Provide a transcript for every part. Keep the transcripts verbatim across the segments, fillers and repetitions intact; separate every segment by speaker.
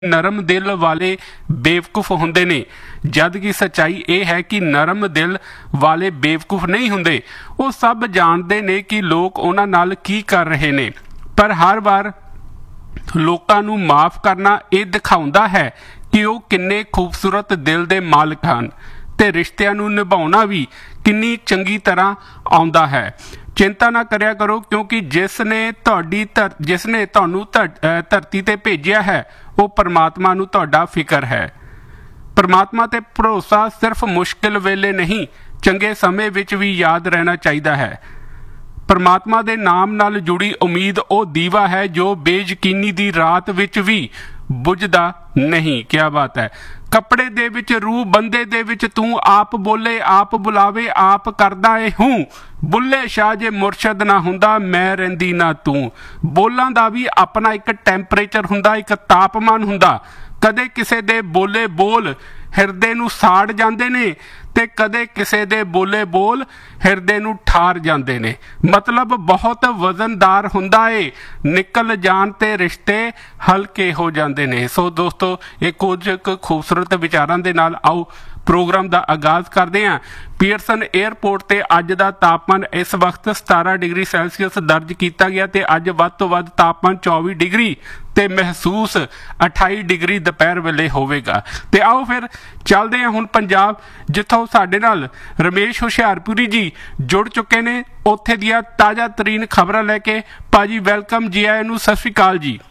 Speaker 1: ਨਰਮ ਦਿਲ ਵਾਲੇ ਬੇਵਕੂਫ ਹੁੰਦੇ ਨੇ, ਜਦ ਕਿ ਸੱਚਾਈ ਇਹ ਹੈ ਕਿ ਨਰਮ ਦਿਲ ਵਾਲੇ ਬੇਵਕੂਫ ਨਹੀਂ ਹੁੰਦੇ। ਉਹ ਸਭ ਜਾਣਦੇ ਨੇ ਕਿ ਲੋਕ ਉਹਨਾਂ ਨਾਲ ਕੀ ਕਰ ਰਹੇ ਨੇ, ਪਰ ਹਰ ਵਾਰ ਲੋਕਾਂ ਨੂੰ ਮਾਫ ਕਰਨਾ ਇਹ ਦਿਖਾਉਂਦਾ ਹੈ ਕਿ ਉਹ ਕਿੰਨੇ ਖੂਬਸੂਰਤ ਦਿਲ ਦੇ ਮਾਲਕ ਹਨ ਤੇ ਰਿਸ਼ਤਿਆਂ ਨੂੰ ਨਿਭਾਉਣਾ ਵੀ ਕਿੰਨੀ ਚੰਗੀ ਤਰ੍ਹਾਂ ਆਉਂਦਾ ਹੈ। ਚਿੰਤਾ ਨਾ ਕਰਿਆ ਕਰੋ, ਕਿਉਂਕਿ ਜਿਸ ਨੇ ਤੁਹਾਡੀ ਧਰ ਜਿਸ ਨੇ ਤੁਹਾਨੂੰ ਧਰਤੀ ਤੇ ਭੇਜਿਆ ਹੈ ਉਹ ਪਰਮਾਤਮਾ ਨੂੰ ਤੁਹਾਡਾ ਫਿਕਰ ਹੈ। ਪਰਮਾਤਮਾ ਤੇ ਭਰੋਸਾ ਸਿਰਫ ਮੁਸ਼ਕਿਲ ਵੇਲੇ ਨਹੀਂ, ਚੰਗੇ ਸਮੇਂ ਵਿੱਚ ਵੀ ਯਾਦ ਰਹਿਣਾ ਚਾਹੀਦਾ ਹੈ। ਪਰਮਾਤਮਾ ਦੇ ਨਾਮ ਨਾਲ ਜੁੜੀ ਉਮੀਦ ਉਹ ਦੀਵਾ ਹੈ ਜੋ ਬੇਯਕੀਨੀ ਦੀ ਰਾਤ ਵਿੱਚ ਵੀ ਬੁਝਦਾ ਨਹੀਂ। ਕਿਆ ਬਾਤ ਹੈ। ਕੱਪੜੇ ਦੇ ਵਿੱਚ ਰੂਹ, ਬੰਦੇ ਦੇ ਵਿੱਚ ਤੂੰ, ਆਪ ਬੋਲੇ ਆਪ ਬੁਲਾਵੇ, ਆਪ ਕਰਦਾ ਏ ਹੂੰ। ਬੁੱਲੇ ਸ਼ਾਹ ਜੇ ਮੁਰਸ਼ਦ ਨਾ ਹੁੰਦਾ, ਮੈਂ ਰਹਿੰਦੀ ਨਾ ਤੂੰ। ਬੋਲਾਂ ਦਾ ਵੀ ਆਪਣਾ ਇੱਕ ਟੈਂਪਰੇਚਰ ਹੁੰਦਾ, ਇੱਕ ਤਾਪਮਾਨ ਹੁੰਦਾ। ਕਦੇ ਕਿਸੇ ਦੇ ਬੋਲੇ ਬੋਲ ਹਿਰਦੇ ਨੂੰ ਸਾੜ ਜਾਂਦੇ ਨੇ ਤੇ ਕਦੇ ਕਿਸੇ ਦੇ ਬੋਲੇ ਬੋਲ ਹਿਰਦੇ ਨੂੰ ਠਾਰ ਜਾਂਦੇ ਨੇ। ਮਤਲਬ ਬਹੁਤ ਵਜ਼ਨਦਾਰ ਹੁੰਦਾ ਏ, ਨਿਕਲ ਜਾਣ ਤੇ ਰਿਸ਼ਤੇ ਹਲਕੇ ਹੋ ਜਾਂਦੇ ਨੇ। ਸੋ ਦੋਸਤੋ, ਇਹ ਕੁਝ ਕੁ ਖੂਬਸੂਰਤ ਵਿਚਾਰਾਂ ਦੇ ਨਾਲ ਆਓ ਪ੍ਰੋਗਰਾਮ ਦਾ ਆਗਾਜ਼ ਕਰਦੇ ਹਾਂ। ਪੀਅਰਸਨ ਏਅਰਪੋਰਟ ਤੇ ਅੱਜ ਦਾ ਤਾਪਮਾਨ ਇਸ ਵਕਤ ਸਤਾਰਾਂ ਡਿਗਰੀ ਸੈਲਸੀਅਸ ਦਰਜ ਕੀਤਾ ਗਿਆ ਤੇ ਅੱਜ ਵੱਧ ਤੋਂ ਵੱਧ ਤਾਪਮਾਨ ਚੌਵੀ ਡਿਗਰੀ ਤੇ ਮਹਿਸੂਸ ਅਠਾਈ ਡਿਗਰੀ ਦੁਪਹਿਰ ਵੇਲੇ ਹੋਵੇਗਾ। ਤੇ ਆਓ ਫਿਰ ਚੱਲਦੇ ਹਾਂ ਹੁਣ ਪੰਜਾਬ, ਜਿੱਥੋਂ ਸਾਡੇ ਨਾਲ ਰਮੇਸ਼ ਹੁਸ਼ਿਆਰਪੁਰੀ ਜੀ ਜੁੜ ਚੁੱਕੇ ਨੇ ਉੱਥੇ ਦੀਆਂ ਤਾਜ਼ਾ ਤਰੀਨ ਖਬਰਾਂ ਲੈ ਕੇ। ਭਾਜੀ ਵੈਲਕਮ, ਜੀ ਆਇਆਂ ਨੂੰ, ਸਤਿ ਸ਼੍ਰੀ ਅਕਾਲ ਜੀ।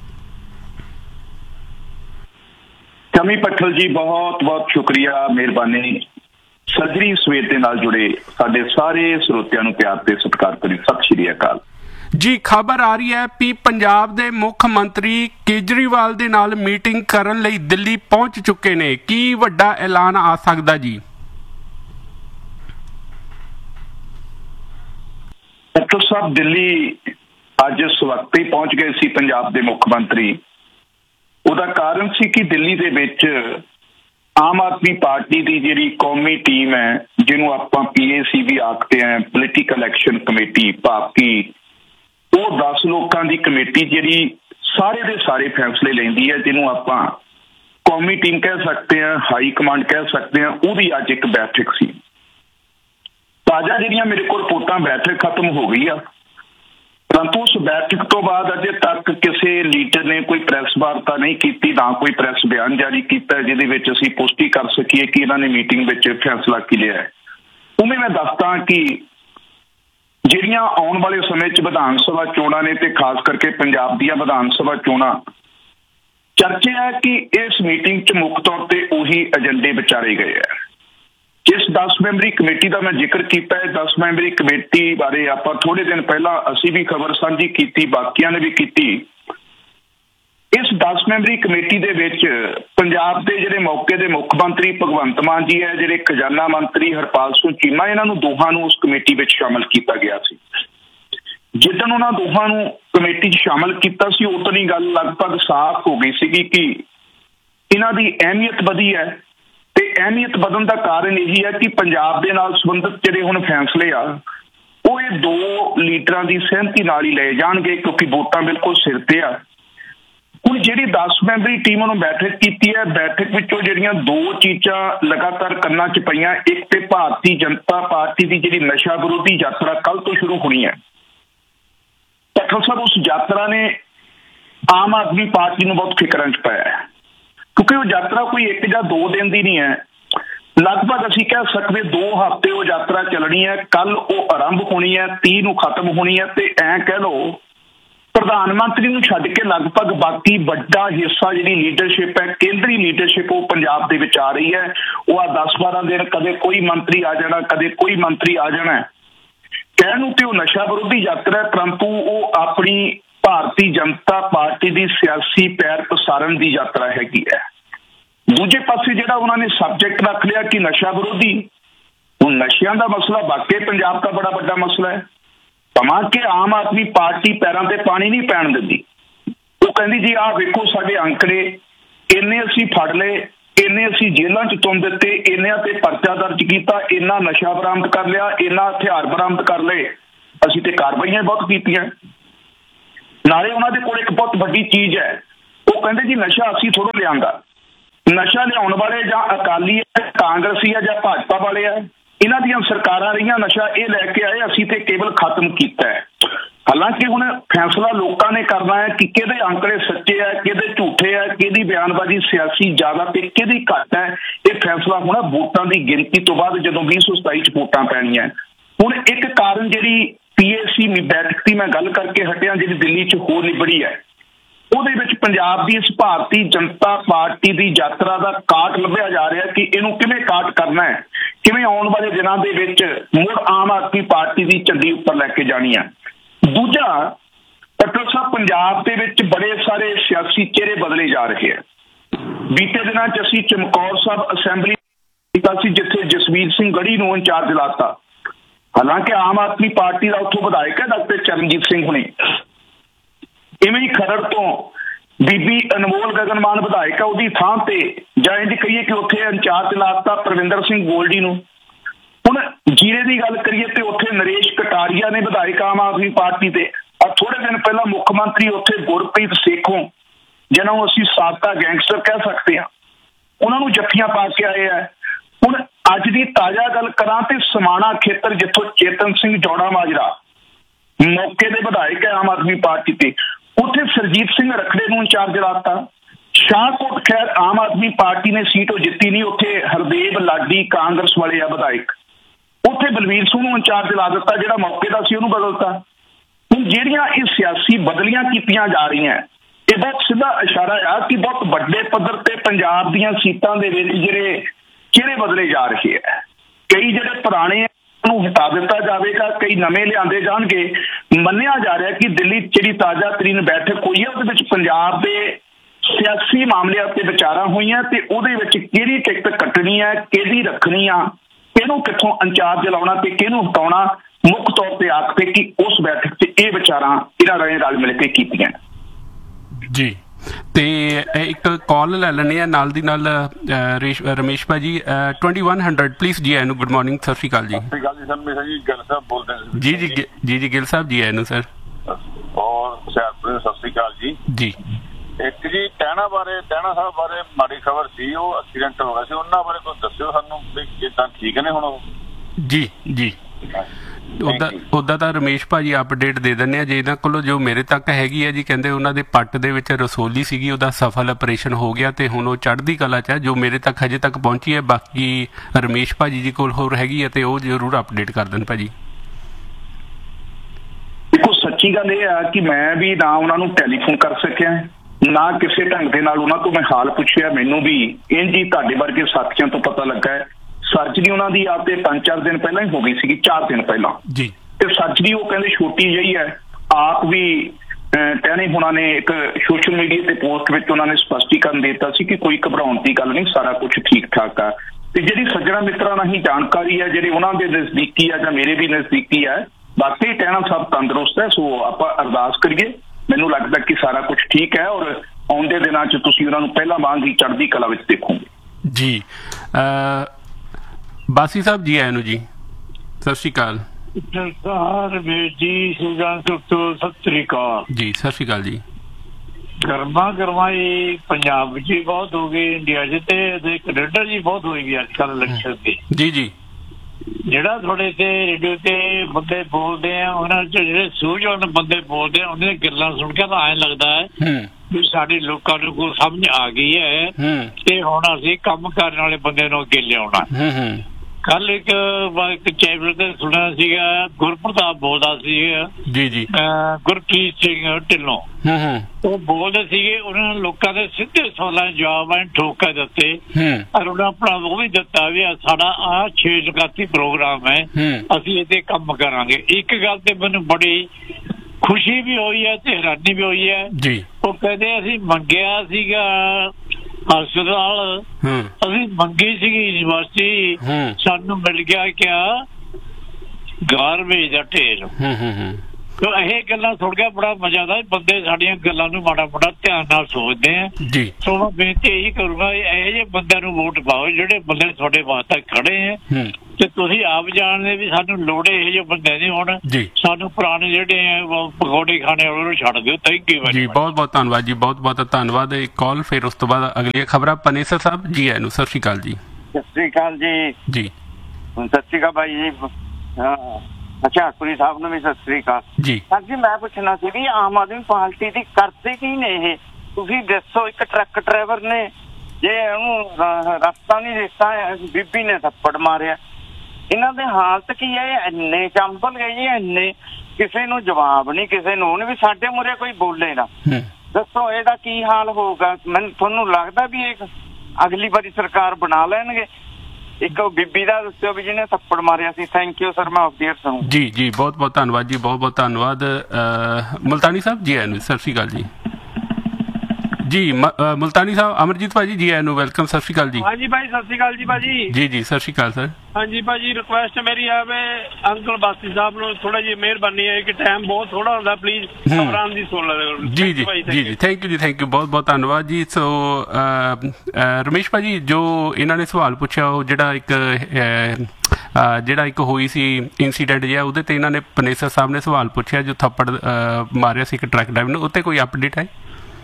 Speaker 2: ਚਮੀ ਪੱਠਲ ਜੀ, ਬਹੁਤ ਬਹੁਤ ਸ਼ੁਕਰੀਆ, ਮਿਹਰਬਾਨੀ। ਸੱਜਰੀ ਸਵੇਰ ਦੇ ਨਾਲ ਜੁੜੇ ਸਾਡੇ ਸਾਰੇ ਸਰੋਤਿਆਂ ਨੂੰ ਪਿਆਰ ਤੇ ਸਤਿਕਾਰ ਭਰੀ ਸਤਿ ਸ਼੍ਰੀ ਅਕਾਲ
Speaker 1: ਜੀ। ਖਬਰ ਆ ਰਹੀ ਹੈ ਕਿ ਪੰਜਾਬ ਦੇ ਮੁੱਖ ਮੰਤਰੀ ਕੇਜਰੀਵਾਲ ਦੇ ਨਾਲ ਮੀਟਿੰਗ ਕਰਨ ਲਈ ਦਿੱਲੀ ਪਹੁੰਚ ਚੁੱਕੇ ਨੇ। ਕੀ ਵੱਡਾ ਐਲਾਨ ਆ ਸਕਦਾ ਜੀ?
Speaker 2: ਡਾਕਟਰ ਸਾਹਿਬ ਦਿੱਲੀ ਅੱਜ ਸਵਖਤੇ ਹੀ ਪਹੁੰਚ ਗਏ ਸੀ ਪੰਜਾਬ ਦੇ ਮੁੱਖ ਮੰਤਰੀ। ਉਹਦਾ ਕਾਰਨ ਸੀ ਕਿ ਦਿੱਲੀ ਦੇ ਵਿੱਚ ਆਮ ਆਦਮੀ ਪਾਰਟੀ ਦੀ ਜਿਹੜੀ ਕੌਮੀ ਟੀਮ ਹੈ, ਜਿਹਨੂੰ ਆਪਾਂ ਪੀ ਏ ਸੀ ਵੀ ਆਖਦੇ ਹਾਂ, ਪੋਲੀਟੀਕਲ ਐਕਸ਼ਨ ਕਮੇਟੀ, ਭਾਵ ਕਿ ਉਹ ਦਸ ਲੋਕਾਂ ਦੀ ਕਮੇਟੀ ਜਿਹੜੀ ਸਾਰੇ ਦੇ ਸਾਰੇ ਫੈਸਲੇ ਲੈਂਦੀ ਹੈ, ਜਿਹਨੂੰ ਆਪਾਂ ਕੌਮੀ ਟੀਮ ਕਹਿ ਸਕਦੇ ਹਾਂ, ਹਾਈ ਕਮਾਂਡ ਕਹਿ ਸਕਦੇ ਹਾਂ, ਉਹਦੀ ਅੱਜ ਇੱਕ ਬੈਠਕ ਸੀ। ਤਾਜ਼ਾ ਜਿਹੜੀਆਂ ਮੇਰੇ ਕੋਲ ਰਿਪੋਰਟਾਂ, ਬੈਠਕ ਖਤਮ ਹੋ ਗਈ ਆ, ਪਰੰਤੂ ਉਸ ਬੈਠਕ ਤੋਂ ਬਾਅਦ ਅਜੇ ਤੱਕ ਕਿਸੇ ਲੀਡਰ ਨੇ ਕੋਈ ਪ੍ਰੈਸ ਵਾਰਤਾ ਨਹੀਂ ਕੀਤੀ, ਨਾ ਕੋਈ ਪ੍ਰੈਸ ਬਿਆਨ ਜਾਰੀ ਕੀਤਾ ਜਿਹਦੇ ਵਿੱਚ ਅਸੀਂ ਪੁਸ਼ਟੀ ਕਰ ਸਕੀਏ ਕਿ ਇਹਨਾਂ ਨੇ ਮੀਟਿੰਗ ਵਿੱਚ ਫੈਸਲਾ ਕੀ ਲਿਆ ਹੈ। ਉਵੇਂ ਮੈਂ ਦੱਸਦਾ ਕਿ ਜਿਹੜੀਆਂ ਆਉਣ ਵਾਲੇ ਸਮੇਂ 'ਚ ਵਿਧਾਨ ਸਭਾ ਚੋਣਾਂ ਨੇ ਤੇ ਖਾਸ ਕਰਕੇ ਪੰਜਾਬ ਦੀਆਂ ਵਿਧਾਨ ਸਭਾ ਚੋਣਾਂ, ਚਰਚੇ ਹੈ ਕਿ ਇਸ ਮੀਟਿੰਗ 'ਚ ਮੁੱਖ ਤੌਰ ਤੇ ਉਹੀ ਏਜੰਡੇ ਵਿਚਾਰੇ ਗਏ ਹੈ। ਜਿਸ ਦਸ ਮੈਂਬਰੀ ਕਮੇਟੀ ਦਾ ਮੈਂ ਜ਼ਿਕਰ ਕੀਤਾ ਹੈ, ਦਸ ਮੈਂਬਰੀ ਕਮੇਟੀ ਬਾਰੇ ਆਪਾਂ ਥੋੜੇ ਦਿਨ ਪਹਿਲਾਂ ਅਸੀਂ ਵੀ ਖਬਰ ਸਾਂਝੀ ਕੀਤੀ, ਬਾਕੀਆਂ ਨੇ ਵੀ ਕੀਤੀ। ਇਸ ਦਸ ਮੈਂਬਰੀ ਕਮੇਟੀ ਦੇ ਵਿੱਚ ਪੰਜਾਬ ਦੇ ਜਿਹੜੇ ਮੌਕੇ ਦੇ ਮੁੱਖ ਮੰਤਰੀ ਭਗਵੰਤ ਮਾਨ ਜੀ ਹੈ, ਜਿਹੜੇ ਖਜ਼ਾਨਾ ਮੰਤਰੀ ਹਰਪਾਲ ਸਿੰਘ ਚੀਮਾ, ਇਹਨਾਂ ਨੂੰ ਦੋਹਾਂ ਨੂੰ ਉਸ ਕਮੇਟੀ ਵਿੱਚ ਸ਼ਾਮਲ ਕੀਤਾ ਗਿਆ ਸੀ। ਜਿੱਦਣ ਉਹਨਾਂ ਦੋਹਾਂ ਨੂੰ ਕਮੇਟੀ 'ਚ ਸ਼ਾਮਲ ਕੀਤਾ ਸੀ, ਉਦੋਂ ਹੀ ਗੱਲ ਲਗਭਗ ਸਾਫ਼ ਹੋ ਗਈ ਸੀਗੀ ਕਿ ਇਹਨਾਂ ਦੀ ਅਹਿਮੀਅਤ ਵਧੀ ਹੈ। ਤੇ ਅਹਿਮੀਅਤ ਵਧਣ ਦਾ ਕਾਰਨ ਇਹੀ ਹੈ ਕਿ ਪੰਜਾਬ ਦੇ ਨਾਲ ਸੰਬੰਧਿਤ ਜਿਹੜੇ ਹੁਣ ਫੈਸਲੇ ਆ, ਉਹ ਇਹ ਦੋ ਲੀਡਰਾਂ ਦੀ ਸਹਿਮਤੀ ਨਾਲ ਹੀ ਲਏ ਜਾਣਗੇ, ਕਿਉਂਕਿ ਵੋਟਾਂ ਬਿਲਕੁਲ ਸਿਰ ਤੇ ਆ। ਹੁਣ ਜਿਹੜੀ ਦਸ ਮੈਂਬਰੀ ਟੀਮ ਨੂੰ ਬੈਠਕ ਕੀਤੀ ਹੈ, ਬੈਠਕ ਵਿੱਚੋਂ ਜਿਹੜੀਆਂ ਦੋ ਚੀਜ਼ਾਂ ਲਗਾਤਾਰ ਕੰਨਾਂ 'ਚ ਪਈਆਂ, ਇੱਕ ਤੇ ਭਾਰਤੀ ਜਨਤਾ ਪਾਰਟੀ ਦੀ ਜਿਹੜੀ ਨਸ਼ਾ ਵਿਰੋਧੀ ਯਾਤਰਾ ਕੱਲ੍ਹ ਤੋਂ ਸ਼ੁਰੂ ਹੋਣੀ ਹੈ। ਡਾਕਟਰ ਸਾਹਿਬ, ਉਸ ਯਾਤਰਾ ਨੇ ਆਮ ਆਦਮੀ ਪਾਰਟੀ ਨੂੰ ਬਹੁਤ ਫਿਕਰਾਂ 'ਚ ਪਾਇਆ ਹੈ, ਕਿਉਂਕਿ ਉਹ ਯਾਤਰਾ ਕੋਈ ਇੱਕ ਜਾਂ ਦੋ ਦਿਨ ਦੀ ਨਹੀਂ ਹੈ। ਲਗਭਗ ਅਸੀਂ ਕਹਿ ਸਕਦੇ ਦੋ ਹਫ਼ਤੇ ਉਹ ਯਾਤਰਾ ਚੱਲਣੀ ਹੈ। ਕੱਲ ਉਹ ਆਰੰਭ ਹੋਣੀ ਹੈ, ਤੀਹ ਨੂੰ ਖਤਮ ਹੋਣੀ ਹੈ। ਤੇ ਐਂ ਕਹਿ ਲਓ, ਪ੍ਰਧਾਨ ਮੰਤਰੀ ਨੂੰ ਛੱਡ ਕੇ ਲਗਭਗ ਬਾਕੀ ਵੱਡਾ ਹਿੱਸਾ ਜਿਹੜੀ ਲੀਡਰਸ਼ਿਪ ਹੈ, ਕੇਂਦਰੀ ਲੀਡਰਸ਼ਿਪ, ਉਹ ਪੰਜਾਬ ਦੇ ਵਿੱਚ ਆ ਰਹੀ ਹੈ। ਉਹ ਆ ਦਸ ਬਾਰਾਂ ਦਿਨ ਕਦੇ ਕੋਈ ਮੰਤਰੀ ਆ ਜਾਣਾ, ਕਦੇ ਕੋਈ ਮੰਤਰੀ ਆ ਜਾਣਾ। ਕਹਿਣ ਨੂੰ ਤੇ ਉਹ ਨਸ਼ਾ ਵਿਰੋਧੀ ਯਾਤਰਾ ਹੈ, ਪਰੰਤੂ ਉਹ ਆਪਣੀ ਭਾਰਤੀ ਜਨਤਾ ਪਾਰਟੀ ਦੀ ਸਿਆਸੀ ਪੈਰ ਪਸਾਰਨ ਦੀ ਯਾਤਰਾ ਹੈਗੀ ਹੈ। ਦੂਜੇ ਪਾਸੇ ਜਿਹੜਾ ਉਹਨਾਂ ਨੇ ਸਬਜੈਕਟ ਰੱਖ ਲਿਆ ਕਿ ਨਸ਼ਾ ਵਿਰੋਧੀ, ਹੁਣ ਨਸ਼ਿਆਂ ਦਾ ਮਸਲਾ ਵਾਕਈ ਪੰਜਾਬ ਦਾ ਬੜਾ ਵੱਡਾ ਮਸਲਾ ਹੈ। ਭਾਵੇਂ ਕਿ ਆਮ ਆਦਮੀ ਪਾਰਟੀ ਪੈਰਾਂ ਤੇ ਪਾਣੀ ਨਹੀਂ ਪੈਣ ਦਿੰਦੀ। ਉਹ ਕਹਿੰਦੀ ਜੀ ਆਹ ਵੇਖੋ ਸਾਡੇ ਅੰਕੜੇ, ਇੰਨੇ ਅਸੀਂ ਫੜ ਲਏ, ਇੰਨੇ ਅਸੀਂ ਜੇਲ੍ਹਾਂ 'ਚ ਤੁੰਨ ਦਿੱਤੇ, ਇੰਨਿਆਂ ਤੇ ਪਰਚਾ ਦਰਜ ਕੀਤਾ, ਇੰਨਾ ਨਸ਼ਾ ਬਰਾਮਦ ਕਰ ਲਿਆ, ਇੰਨਾ ਹਥਿਆਰ ਬਰਾਮਦ ਕਰ ਲਏ, ਅਸੀਂ ਤੇ ਕਾਰਵਾਈਆਂ ਬਹੁਤ ਕੀਤੀਆਂ। ਨਾਲੇ ਉਹਨਾਂ ਦੇ ਕੋਲ ਇੱਕ ਬਹੁਤ ਵੱਡੀ ਚੀਜ਼ ਹੈ, ਉਹ ਕਹਿੰਦੇ ਜੀ ਨਸ਼ਾ ਅਸੀਂ ਥੋੜ੍ਹਾ ਲਿਆਂਦਾ, ਨਸ਼ਾ ਲਿਆਉਣ ਵਾਲੇ ਜਾਂ ਅਕਾਲੀ ਹੈ, ਕਾਂਗਰਸੀ ਹੈ ਜਾਂ ਭਾਜਪਾ ਵਾਲੇ ਆ, ਇਹਨਾਂ ਦੀਆਂ ਸਰਕਾਰਾਂ ਰਹੀਆਂ, ਨਸ਼ਾ ਇਹ ਲੈ ਕੇ ਆਏ, ਅਸੀਂ ਤੇ ਕੇਵਲ ਖਤਮ ਕੀਤਾ ਹੈ। ਹਾਲਾਂਕਿ ਹੁਣ ਫੈਸਲਾ ਲੋਕਾਂ ਨੇ ਕਰਨਾ ਹੈ ਕਿ ਕਿਹਦੇ ਅੰਕੜੇ ਸੱਚੇ ਹੈ, ਕਿਹਦੇ ਝੂਠੇ ਹੈ, ਕਿਹਦੀ ਬਿਆਨਬਾਜ਼ੀ ਸਿਆਸੀ ਜ਼ਿਆਦਾ ਤੇ ਕਿਹਦੀ ਘੱਟ ਹੈ। ਇਹ ਫੈਸਲਾ ਹੋਣਾ ਵੋਟਾਂ ਦੀ ਗਿਣਤੀ ਤੋਂ ਬਾਅਦ, ਜਦੋਂ ਵੀਹ ਸੌ ਸਤਾਈ ਚ ਵੋਟਾਂ ਪੈਣੀਆਂ। ਹੁਣ ਇੱਕ ਕਾਰਨ ਜਿਹੜੀ ਪੀ ਏ ਸੀ ਬੈਠਕ ਦੀ ਮੈਂ ਗੱਲ ਕਰਕੇ ਹਟਿਆ, ਜਿਹੜੀ ਦਿੱਲੀ ਚ ਹੋ ਨਿਬੜੀ ਹੈ, ਉਹਦੇ ਵਿੱਚ ਪੰਜਾਬ ਦੀ ਇਸ ਭਾਰਤੀ ਜਨਤਾ ਪਾਰਟੀ ਦੀ ਯਾਤਰਾ ਦਾ ਕਾਟ ਲੱਭਿਆ ਜਾ ਰਿਹਾ ਕਿ ਇਹਨੂੰ ਕਿਵੇਂ ਕਾਟ ਕਰਨਾ ਹੈ, ਕਿਵੇਂ ਆਉਣ ਵਾਲੇ ਦਿਨਾਂ ਦੇ ਵਿੱਚ ਮੁੜ ਆਮ ਆਦਮੀ ਪਾਰਟੀ ਦੀ ਝੰਡੀ ਉੱਪਰ ਲੈ ਕੇ ਜਾਣੀ ਹੈ। ਦੂਜਾ, ਡਾਕਟਰ ਸਾਹਿਬ, ਪੰਜਾਬ ਦੇ ਵਿੱਚ ਬੜੇ ਸਾਰੇ ਸਿਆਸੀ ਚਿਹਰੇ ਬਦਲੇ ਜਾ ਰਹੇ ਆ। ਬੀਤੇ ਦਿਨਾਂ 'ਚ ਅਸੀਂ ਚਮਕੌਰ ਸਾਹਿਬ ਅਸੈਂਬਲੀ ਕੀਤਾ ਸੀ, ਜਿੱਥੇ ਜਸਵੀਰ ਸਿੰਘ ਗੜੀ ਨੂੰ ਇੰਚਾਰਜ ਲਾਤਾ। ਹਾਲਾਂਕਿ ਆਮ ਆਦਮੀ ਪਾਰਟੀ ਦਾ ਉੱਥੋਂ ਵਿਧਾਇਕ ਹੈ ਡਾਕਟਰ ਚਰਨਜੀਤ ਸਿੰਘ ਹੁਣੀ। ਇਵੇਂ ਹੀ ਖਰੜ ਤੋਂ ਬੀਬੀ ਅਨਮੋਲ ਗਗਨ ਮਾਨ ਵਿਧਾਇਕ ਹੈ, ਉਹਦੀ ਥਾਂ ਤੇ ਜਾਂ ਇੰਝ ਕਹੀਏ ਕਿ ਉੱਥੇ ਇੰਚਾਰਜ ਲਾਤਾ ਪ੍ਰਵਿੰਦਰ ਸਿੰਘ ਗੋਲਡੀ ਨੂੰ। ਹੁਣ ਜੀਰੇ ਦੀ ਗੱਲ ਕਰੀਏ ਤੇ ਉੱਥੇ ਨਰੇਸ਼ ਕਟਾਰੀਆ ਨੇ ਵਿਧਾਇਕ ਆਮ ਆਦਮੀ ਪਾਰਟੀ ਦੇ। ਆ ਥੋੜੇ ਦਿਨ ਪਹਿਲਾਂ ਮੁੱਖ ਮੰਤਰੀ ਉੱਥੇ ਗੁਰਪ੍ਰੀਤ ਸੇਖੋਂ, ਜਿਹਨਾਂ ਨੂੰ ਅਸੀਂ ਸਾਬਕਾ ਗੈਂਗਸਟਰ ਕਹਿ ਸਕਦੇ ਹਾਂ, ਉਹਨਾਂ ਨੂੰ ਜੱਫੀਆਂ ਪਾ ਕੇ ਆਏ ਆ। ਹੁਣ ਅੱਜ ਦੀ ਤਾਜ਼ਾ ਗੱਲ ਕਰਾਂ ਤੇ ਸਮਾਣਾ ਖੇਤਰ, ਜਿੱਥੋਂ ਚੇਤਨ ਸਿੰਘ ਜੌੜਾ ਮਾਜਰਾ ਮੌਕੇ ਦੇ ਵਿਧਾਇਕ ਹੈ ਆਮ ਆਦਮੀ ਪਾਰਟੀ ਤੇ, ਉੱਥੇ ਸਰਜੀਤ ਸਿੰਘ ਰਖੜੇ ਨੂੰ ਇੰਚਾਰਜ ਲਾਤਾ। ਸ਼ਾਹਕੋਟ ਖੈਰ ਆਮ ਆਦਮੀ ਪਾਰਟੀ ਨੇ ਸੀਟ ਉਹ ਜਿੱਤੀ ਨਹੀਂ, ਉੱਥੇ ਹਰਦੇਵ ਲਾਡੀ ਕਾਂਗਰਸ ਵਾਲੇ ਆ ਵਿਧਾਇਕ, ਉੱਥੇ ਬਲਵੀਰ ਸਿੰਘ ਨੂੰ ਇੰਚਾਰਜ ਲਾ ਦਿੱਤਾ, ਜਿਹੜਾ ਮੌਕੇ ਦਾ ਸੀ ਉਹਨੂੰ ਬਦਲਤਾ। ਹੁਣ ਜਿਹੜੀਆਂ ਇਹ ਸਿਆਸੀ ਬਦਲੀਆਂ ਕੀਤੀਆਂ ਜਾ ਰਹੀਆਂ, ਇਹ ਬਹੁਤ ਸਿੱਧਾ ਇਸ਼ਾਰਾ ਆ ਕਿ ਬਹੁਤ ਵੱਡੇ ਪੱਧਰ ਤੇ ਪੰਜਾਬ ਦੀਆਂ ਸੀਟਾਂ ਦੇ ਵਿੱਚ ਜਿਹੜੇ ਚਿਹਰੇ ਬਦਲੇ ਜਾ ਰਹੇ ਆ। ਕਈ ਜਿਹੜੇ ਪੁਰਾਣੇ ਨੂੰ ਹਟਾ ਦਿੱਤਾ ਜਾਵੇਗਾ, ਕਈ ਨਵੇਂ ਲਿਆਂਦੇ ਜਾਣਗੇ। ਮੰਨਿਆ ਜਾ ਰਿਹਾ ਕਿ ਦਿੱਲੀ ਜਿਹੜੀ ਤਾਜ਼ਾ ਤਰੀਨ ਬੈਠਕ ਹੋਈ ਹੈ, ਉਹਦੇ ਵਿੱਚ ਪੰਜਾਬ ਦੇ ਸਿਆਸੀ ਮਾਮਲਿਆਂ ਤੇ ਵਿਚਾਰਾਂ ਹੋਈਆਂ ਤੇ ਉਹਦੇ ਵਿੱਚ ਕਿਹੜੀ ਟਿਕਟ ਕੱਟਣੀ ਹੈ, ਕਿਹਦੀ ਰੱਖਣੀ ਆ, ਕਿਹਨੂੰ ਕਿੱਥੋਂ ਇੰਚਾਰਜ ਲਾਉਣਾ ਤੇ ਕਿਹਨੂੰ ਹਟਾਉਣਾ, ਮੁੱਖ ਤੌਰ ਤੇ ਆਖਦੇ ਕਿ ਉਸ ਬੈਠਕ 'ਚ ਇਹ ਵਿਚਾਰਾਂ ਇਹਨਾਂ ਨੇ ਰਲ ਮਿਲ ਕੇ ਕੀਤੀਆਂ
Speaker 1: ਜੀ। ਤੇ ਇੱਕ ਕਾਲ ਲੈ ਲੈਣੇ ਆ ਨਾਲ ਦੀ ਨਾਲ। ਰਮੇਸ਼ ਭਾਜੀ ਟਵੈਂਟੀ ਵਨ ਹੰਡਰਡ ਪਲੀਜ਼ ਜੀ ਆਇਆਂ ਨੂੰ। ਗੁੱਡ ਮਾਰਨਿੰਗ, ਸਤਿ ਸ਼੍ਰੀ ਅਕਾਲ ਜੀ।
Speaker 3: ਸਤਿ ਸ਼੍ਰੀ ਅਕਾਲ ਜੀ ਸਰ, ਮੈਂ ਜੀ ਗਿੱਲ ਸਾਹਿਬ ਬੋਲਦੇ ਹਾਂ
Speaker 1: ਜੀ ਜੀ ਜੀ ਜੀ ਗਿੱਲ ਸਾਹਿਬ ਜੀ ਆਇਆਂ ਨੂੰ ਸਰ।
Speaker 3: ਔਰ ਹੁਸ਼ਿਆਰਪੁਰ ਸਤਿ ਸ਼੍ਰੀ ਅਕਾਲ ਜੀ।
Speaker 1: ਜੀ
Speaker 3: ਇੱਕ ਜੀ ਟਹਿਣਾ ਬਾਰੇ, ਟਹਿਣਾ ਸਾਹਿਬ ਬਾਰੇ ਮਾੜੀ ਖਬਰ ਸੀ, ਉਹ ਐਕਸੀਡੈਂਟ ਹੋ ਗਿਆ ਸੀ, ਉਹਨਾਂ ਬਾਰੇ ਕੁਝ ਦੱਸਿਓ ਸਾਨੂੰ ਵੀ ਕਿੱਦਾਂ ਠੀਕ ਨੇ ਹੁਣ ਉਹ। ਜੀ
Speaker 1: ਜੀ ਉਹਦਾ ਉਹਦਾ ਤਾਂ ਰਮੇਸ਼ ਭਾਜੀ ਅਪਡੇਟ ਦੇ ਦਿੰਦੇ ਆ ਜੇ ਇਹਨਾਂ ਕੋਲੋਂ, ਜੋ ਮੇਰੇ ਤੱਕ ਹੈਗੀ ਹੈ ਜੀ। ਕਹਿੰਦੇ ਉਹਨਾਂ ਦੇ ਪੱਟ ਦੇ ਵਿੱਚ ਰਸੋਲੀ ਸੀਗੀ, ਉਹਦਾ ਸਫਲ ਆਪਰੇਸ਼ਨ ਹੋ ਗਿਆ ਤੇ ਹੁਣ ਉਹ ਚੜ੍ਹਦੀ ਕਲਾ 'ਚ ਹੈ, ਜੋ ਮੇਰੇ ਤੱਕ ਹਜੇ ਤੱਕ ਪਹੁੰਚੀ ਹੈ। ਬਾਕੀ ਰਮੇਸ਼ ਭਾਜੀ ਜੀ ਕੋਲ ਹੋਰ ਹੈਗੀ ਹੈ ਤੇ ਉਹ ਜ਼ਰੂਰ ਅਪਡੇਟ ਕਰ ਦੇਣ ਭਾਜੀ।
Speaker 2: ਦੇਖੋ, ਸੱਚੀ ਗੱਲ ਇਹ ਆ ਕਿ ਮੈਂ ਵੀ ਨਾ ਉਹਨਾਂ ਨੂੰ ਟੈਲੀਫੋਨ ਕਰ ਸਕਿਆ, ਨਾ ਕਿਸੇ ਢੰਗ ਦੇ ਨਾਲ ਉਹਨਾਂ ਤੋਂ ਮੈਂ ਹਾਲ ਪੁੱਛਿਆ। ਮੈਨੂੰ ਵੀ ਇੰਝ ਹੀ ਤੁਹਾਡੇ ਵਰਗੇ ਸਾਥੀਆਂ ਤੋਂ ਪਤਾ ਲੱਗਾ ਹੈ। ਸਰਜਰੀ ਉਹਨਾਂ ਦੀ ਆਪ ਤੇ ਪੰਜ ਚਾਰ ਦਿਨ ਪਹਿਲਾਂ ਹੀ ਹੋ ਗਈ ਸੀਗੀ, ਚਾਰ ਦਿਨ ਪਹਿਲਾਂ ਜੀ। ਤੇ ਸਰਜਰੀ ਉਹ ਕਹਿੰਦੇ ਛੋਟੀ ਜਿਹੀ ਹੈ। ਆਪ ਵੀ ਟਹਿਣੇ ਹੋਣਾ ਨੇ ਇੱਕ ਸੋਸ਼ਲ ਮੀਡੀਆ ਤੇ ਪੋਸਟ ਵਿੱਚ ਉਹਨਾਂ ਨੇ ਸਪਸ਼ਟੀਕਰਨ ਦੇ ਦਿੱਤਾ ਸੀ ਕਿ ਕੋਈ ਘਬਰਾਉਣ ਦੀ ਗੱਲ ਨਹੀਂ, ਸਾਰਾ ਕੁਝ ਠੀਕ ਠਾਕ ਆ। ਤੇ ਜਿਹੜੀ ਸੱਜਣਾ ਮਿੱਤਰਾਂ ਨਾਲ ਹੀ ਜਾਣਕਾਰੀ ਹੈ, ਜਿਹੜੇ ਉਹਨਾਂ ਦੇ ਨਜ਼ਦੀਕੀ ਆ ਜਾਂ ਮੇਰੇ ਵੀ ਨਜ਼ਦੀਕੀ ਆ, ਬਾਕੀ ਟਹਿਣਾ ਸਭ ਤੰਦਰੁਸਤ ਹੈ। ਸੋ ਆਪਾਂ ਅਰਦਾਸ ਕਰੀਏ, ਮੈਨੂੰ ਲੱਗਦਾ ਕਿ ਸਾਰਾ ਕੁਝ ਠੀਕ ਹੈ ਔਰ ਆਉਂਦੇ ਦਿਨਾਂ 'ਚ ਤੁਸੀਂ ਉਹਨਾਂ ਨੂੰ ਪਹਿਲਾਂ ਵਾਂਗ ਹੀ ਚੜ੍ਹਦੀ ਕਲਾ ਵਿੱਚ ਦੇਖੋਗੇ
Speaker 1: ਜੀ। ਬਾਸੀ ਸਾਹਿਬ ਜੀ ਆਇਆਂ ਨੂੰ ਜੀ, ਸਤਿ ਸ਼੍ਰੀ ਅਕਾਲ।
Speaker 4: ਸਰਦਾਰ ਵੀਰ ਜੀ ਸੁਜਾਨ ਸੁਖਤੋ ਸਤਿ ਸ੍ਰੀ ਅਕਾਲ
Speaker 1: ਜੀ। ਸਤਿ ਸ਼੍ਰੀ ਅਕਾਲ ਜੀ।
Speaker 4: ਗਰਮਾ ਗਰਮਾਈ ਪੰਜਾਬ ਵਿੱਚ ਵੀ ਬਹੁਤ ਹੋ ਗਈ, ਇੰਡੀਆ 'ਚ ਤੇ ਕੈਨੇਡਾ 'ਚ ਵੀ ਬਹੁਤ ਹੋਈ ਵੀ ਅੱਜ ਕੱਲ੍ਹ ਇਲੈਕਸ਼ਨ ਦੀ। ਜੀ ਜੀ ਜਿਹੜਾ ਤੁਹਾਡੇ ਤੇ ਰੇਡੀਓ ਤੇ ਬੰਦੇ ਬੋਲਦੇ ਆ, ਉਹਨਾਂ 'ਚ ਜਿਹੜੇ ਸੂਝਵਾਨ ਬੰਦੇ ਬੋਲਦੇ ਆ, ਉਹਨਾਂ ਦੀਆਂ ਗੱਲਾਂ ਸੁਣ ਕੇ ਤਾਂ ਐਂ ਲੱਗਦਾ ਹੈ ਵੀ ਸਾਡੇ ਲੋਕਾਂ ਨੂੰ ਕੋਈ ਸਮਝ ਆ ਗਈ ਹੈ ਤੇ ਹੁਣ ਅਸੀਂ ਕੰਮ ਕਰਨ ਵਾਲੇ ਬੰਦੇ ਨੂੰ ਅੱਗੇ ਲਿਆਉਣਾ। ਕੱਲ ਇੱਕ ਇੱਕ ਚੈਨਲ ਤੇ ਸੁਣਿਆ ਸੀਗਾ, ਗੁਰਪ੍ਰਤਾਪ ਬੋਲਦਾ ਸੀਗਾ ਜੀ ਜੀ ਗੁਰਪ੍ਰੀਤ ਸਿੰਘ ਢਿੱਲੋਂ, ਉਹ ਬੋਲਦੇ ਸੀਗੇ, ਉਹਨਾਂ ਨੇ ਲੋਕਾਂ ਦੇ ਸਿੱਧੇ ਸਵਾਲਾਂ ਦੇ ਜਵਾਬ ਠੋਕ ਕੇ ਦਿੱਤੇ ਔਰ ਉਹਨਾਂ ਆਪਣਾ ਉਹ ਵੀ ਦਿੱਤਾ ਵੀ ਸਾਡਾ ਆਹ ਛੇ ਲਗਾਤੀ ਪ੍ਰੋਗਰਾਮ ਹੈ, ਅਸੀਂ ਇਹਦੇ ਕੰਮ ਕਰਾਂਗੇ। ਇੱਕ ਗੱਲ ਤੇ ਮੈਨੂੰ ਬੜੀ ਖੁਸ਼ੀ ਵੀ ਹੋਈ ਹੈ ਤੇ ਹੈਰਾਨੀ ਵੀ ਹੋਈ ਹੈ ਜੀ। ਉਹ ਕਹਿੰਦੇ ਅਸੀਂ ਮੰਗਿਆ ਸੀਗਾ ਹਸਪਤਾਲ, ਅਸੀਂ ਮੰਗੀ ਸੀਗੀ ਯੂਨੀਵਰਸਿਟੀ, ਸਾਨੂੰ ਮਿਲ ਗਿਆ ਕਿਆ ਗਾਰਬੇਜ ਦਾ ਢੇਰ। ਇਹ ਗੱਲਾਂ ਸੁਣ ਕੇ ਬੜਾ ਮਜ਼ਾ ਆਉਂਦਾ, ਬੰਦੇ ਸਾਡੀਆਂ ਗੱਲਾਂ ਨੂੰ ਮਾੜਾ ਮੋਟਾ ਧਿਆਨ ਨਾਲ ਸੋਚਦੇ ਆ। ਸੋ ਮੈਂ ਬੇਨਤੀ ਇਹੀ ਕਰੂੰਗਾ, ਇਹੋ ਜਿਹੇ ਬੰਦਿਆਂ ਨੂੰ ਵੋਟ ਪਾਓ ਜਿਹੜੇ ਬੰਦੇ ਤੁਹਾਡੇ ਵਾਸਤੇ ਖੜੇ ਆ ਤੇ ਤੁਸੀਂ ਆਪ ਜਾਣਦੇ ਵੀ ਸਾਨੂੰ ਲੋੜੇ ਇਹ ਜਿਹੇ ਬੰਦੇ ਨਹੀਂ ਹੁਣ ਸਾਨੂੰ ਪੁਰਾਣੇ ਜਿਹੜੇ ਪਕੌੜੇ ਖਾਣੇ ਉਹਨਾਂ ਨੂੰ ਛੱਡ ਦਿਓ। ਥੈਂਕ ਯੂ
Speaker 1: ਜੀ, ਬਹੁਤ ਬਹੁਤ ਧੰਨਵਾਦ ਜੀ, ਬਹੁਤ ਬਹੁਤ ਧੰਨਵਾਦ। ਇੱਕ ਕਾਲ ਫਿਰ ਉਸ ਤੋਂ ਬਾਅਦ ਅਗਲੀਆਂ ਖਬਰਾਂ। ਪਨੇਸਰ ਸਾਹਿਬ ਜੀ ਆਇਆਂ ਨੂੰ ਸਤਿ ਸ਼੍ਰੀ ਅਕਾਲ ਜੀ।
Speaker 5: ਸਤਿ ਸ਼੍ਰੀ ਅਕਾਲ ਜੀ।
Speaker 1: ਜੀ
Speaker 5: ਸਤਿ ਸ਼੍ਰੀ ਅਕਾਲ ਬਾਈ ਜੀ। ਅੱਛਾ ਪੁਰੀ ਸਾਹਿਬ ਨੂੰ ਵੀ ਸਤਿ ਸ਼੍ਰੀ ਅਕਾਲ
Speaker 1: ਜੀ।
Speaker 5: ਸਰ ਜੀ ਮੈਂ ਪੁੱਛਣਾ ਸੀ ਵੀ ਆਮ ਆਦਮੀ ਪਾਰਟੀ ਦੀ ਕਰਦੇ ਕੀ ਨੇ ਇਹ? ਤੁਸੀਂ ਦੱਸੋ। ਇੱਕ ਟਰੱਕ ਡਰਾਈਵਰ ਨੇ ਜੇ ਉਹਨੂੰ ਰਸਤਾ ਨਹੀਂ ਦਿੱਤਾ ਬੀਬੀ ਨੇ ਥੱਪੜ ਮਾਰਿਆ। ਇਹਨਾਂ ਦੇ ਹਾਲਤ ਕੀ ਹੈ? ਇੰਨੇ ਚੰਬਲ ਗਏ ਜੀ, ਇੰਨੇ ਕਿਸੇ ਨੂੰ ਜਵਾਬ ਨਹੀਂ, ਕਿਸੇ ਨੂੰ ਨਹੀਂ ਵੀ ਸਾਡੇ ਮੂਹਰੇ ਕੋਈ ਬੋਲੇ ਨਾ। ਦੱਸੋ ਇਹਦਾ ਕੀ ਹਾਲ ਹੋਊਗਾ? ਮੈਨੂੰ ਤੁਹਾਨੂੰ ਲੱਗਦਾ ਵੀ ਇਹ ਅਗਲੀ ਵਾਰੀ ਸਰਕਾਰ ਬਣਾ ਲੈਣਗੇ? ਇੱਕ ਬੀਬੀ ਦਾ ਦੱਸਿਓ ਵੀ ਜਿਹਨੇ ਥੱਪੜ ਮਾਰਿਆ ਸੀ। ਥੈਂਕ ਯੂ ਸਰ, ਮੈਂ ਅਪਡੇਟ ਹਾਂ
Speaker 1: ਜੀ। ਜੀ ਬਹੁਤ ਬਹੁਤ ਧੰਨਵਾਦ ਜੀ, ਬਹੁਤ ਬਹੁਤ ਧੰਨਵਾਦ। ਮੁਲਤਾਨੀ ਸਾਹਿਬ ਜੀ ਆਇਆਂ ਨੂੰ ਸਤਿ ਸ਼੍ਰੀ ਅਕਾਲ ਜੀ। ਜੀ ਮੁਲਤਾਨੀ ਸਾਹਿਬ, ਅਮਰਜੀਤ ਭਾਜੀ ਜੀ ਆਇਆਂ ਨੂੰ ਵੈਲਕਮ, ਸਤਿ ਸ਼੍ਰੀ ਅਕਾਲ ਜੀ।
Speaker 6: ਹਾਂਜੀ ਭਾਈ ਸਤਿ ਸ਼੍ਰੀ ਅਕਾਲ ਜੀ ਭਾਜੀ।
Speaker 1: ਜੀ ਜੀ ਸਤਿ ਸ਼੍ਰੀ ਅਕਾਲ ਸਰ।
Speaker 6: ਹਾਂਜੀ ਭਾਜੀ, ਰਿਕੁਐਸਟ ਮੇਰੀ ਆਵੇ ਅੰਕਲ ਬਾਸੀ ਸਾਹਿਬ ਨੂੰ ਥੋੜਾ ਜਿਹੀ ਮਿਹਰਬਾਨੀ ਹੈ ਕਿ ਟਾਈਮ ਬਹੁਤ ਥੋੜਾ ਹੁੰਦਾ, ਪਲੀਜ਼ ਖਬਰਾਂ ਦੀ ਸੁਣ ਲਓ।
Speaker 1: ਜੀ ਜੀ ਜੀ ਜੀ ਥੈਂਕ ਯੂ ਜੀ, ਥੈਂਕ ਯੂ, ਬਹੁਤ ਬਹੁਤ ਧੰਨਵਾਦ ਜੀ। ਸੋ ਰਮੇਸ਼ ਭਾਜੀ, ਜੋ ਇਹਨਾਂ ਨੇ ਸਵਾਲ ਪੁੱਛਿਆ ਉਹ ਜਿਹੜਾ ਇੱਕ ਜਿਹੜਾ ਇੱਕ ਹੋਈ ਸੀ ਇੰਸੀਡੈਂਟ ਜਿਹਾ, ਉਹਦੇ ਤੇ ਇਹਨਾਂ ਨੇ ਪਨੇਸਰ ਸਾਹਿਬ ਨੇ ਸਵਾਲ ਪੁੱਛਿਆ ਜੋ ਥੱਪੜ ਮਾਰਿਆ ਸੀ ਇੱਕ ਟਰੱਕ ਡਰਾਈਵਰ ਨੂੰ, ਉੱਤੇ ਕੋਈ ਅਪਡੇਟ ਹੈ?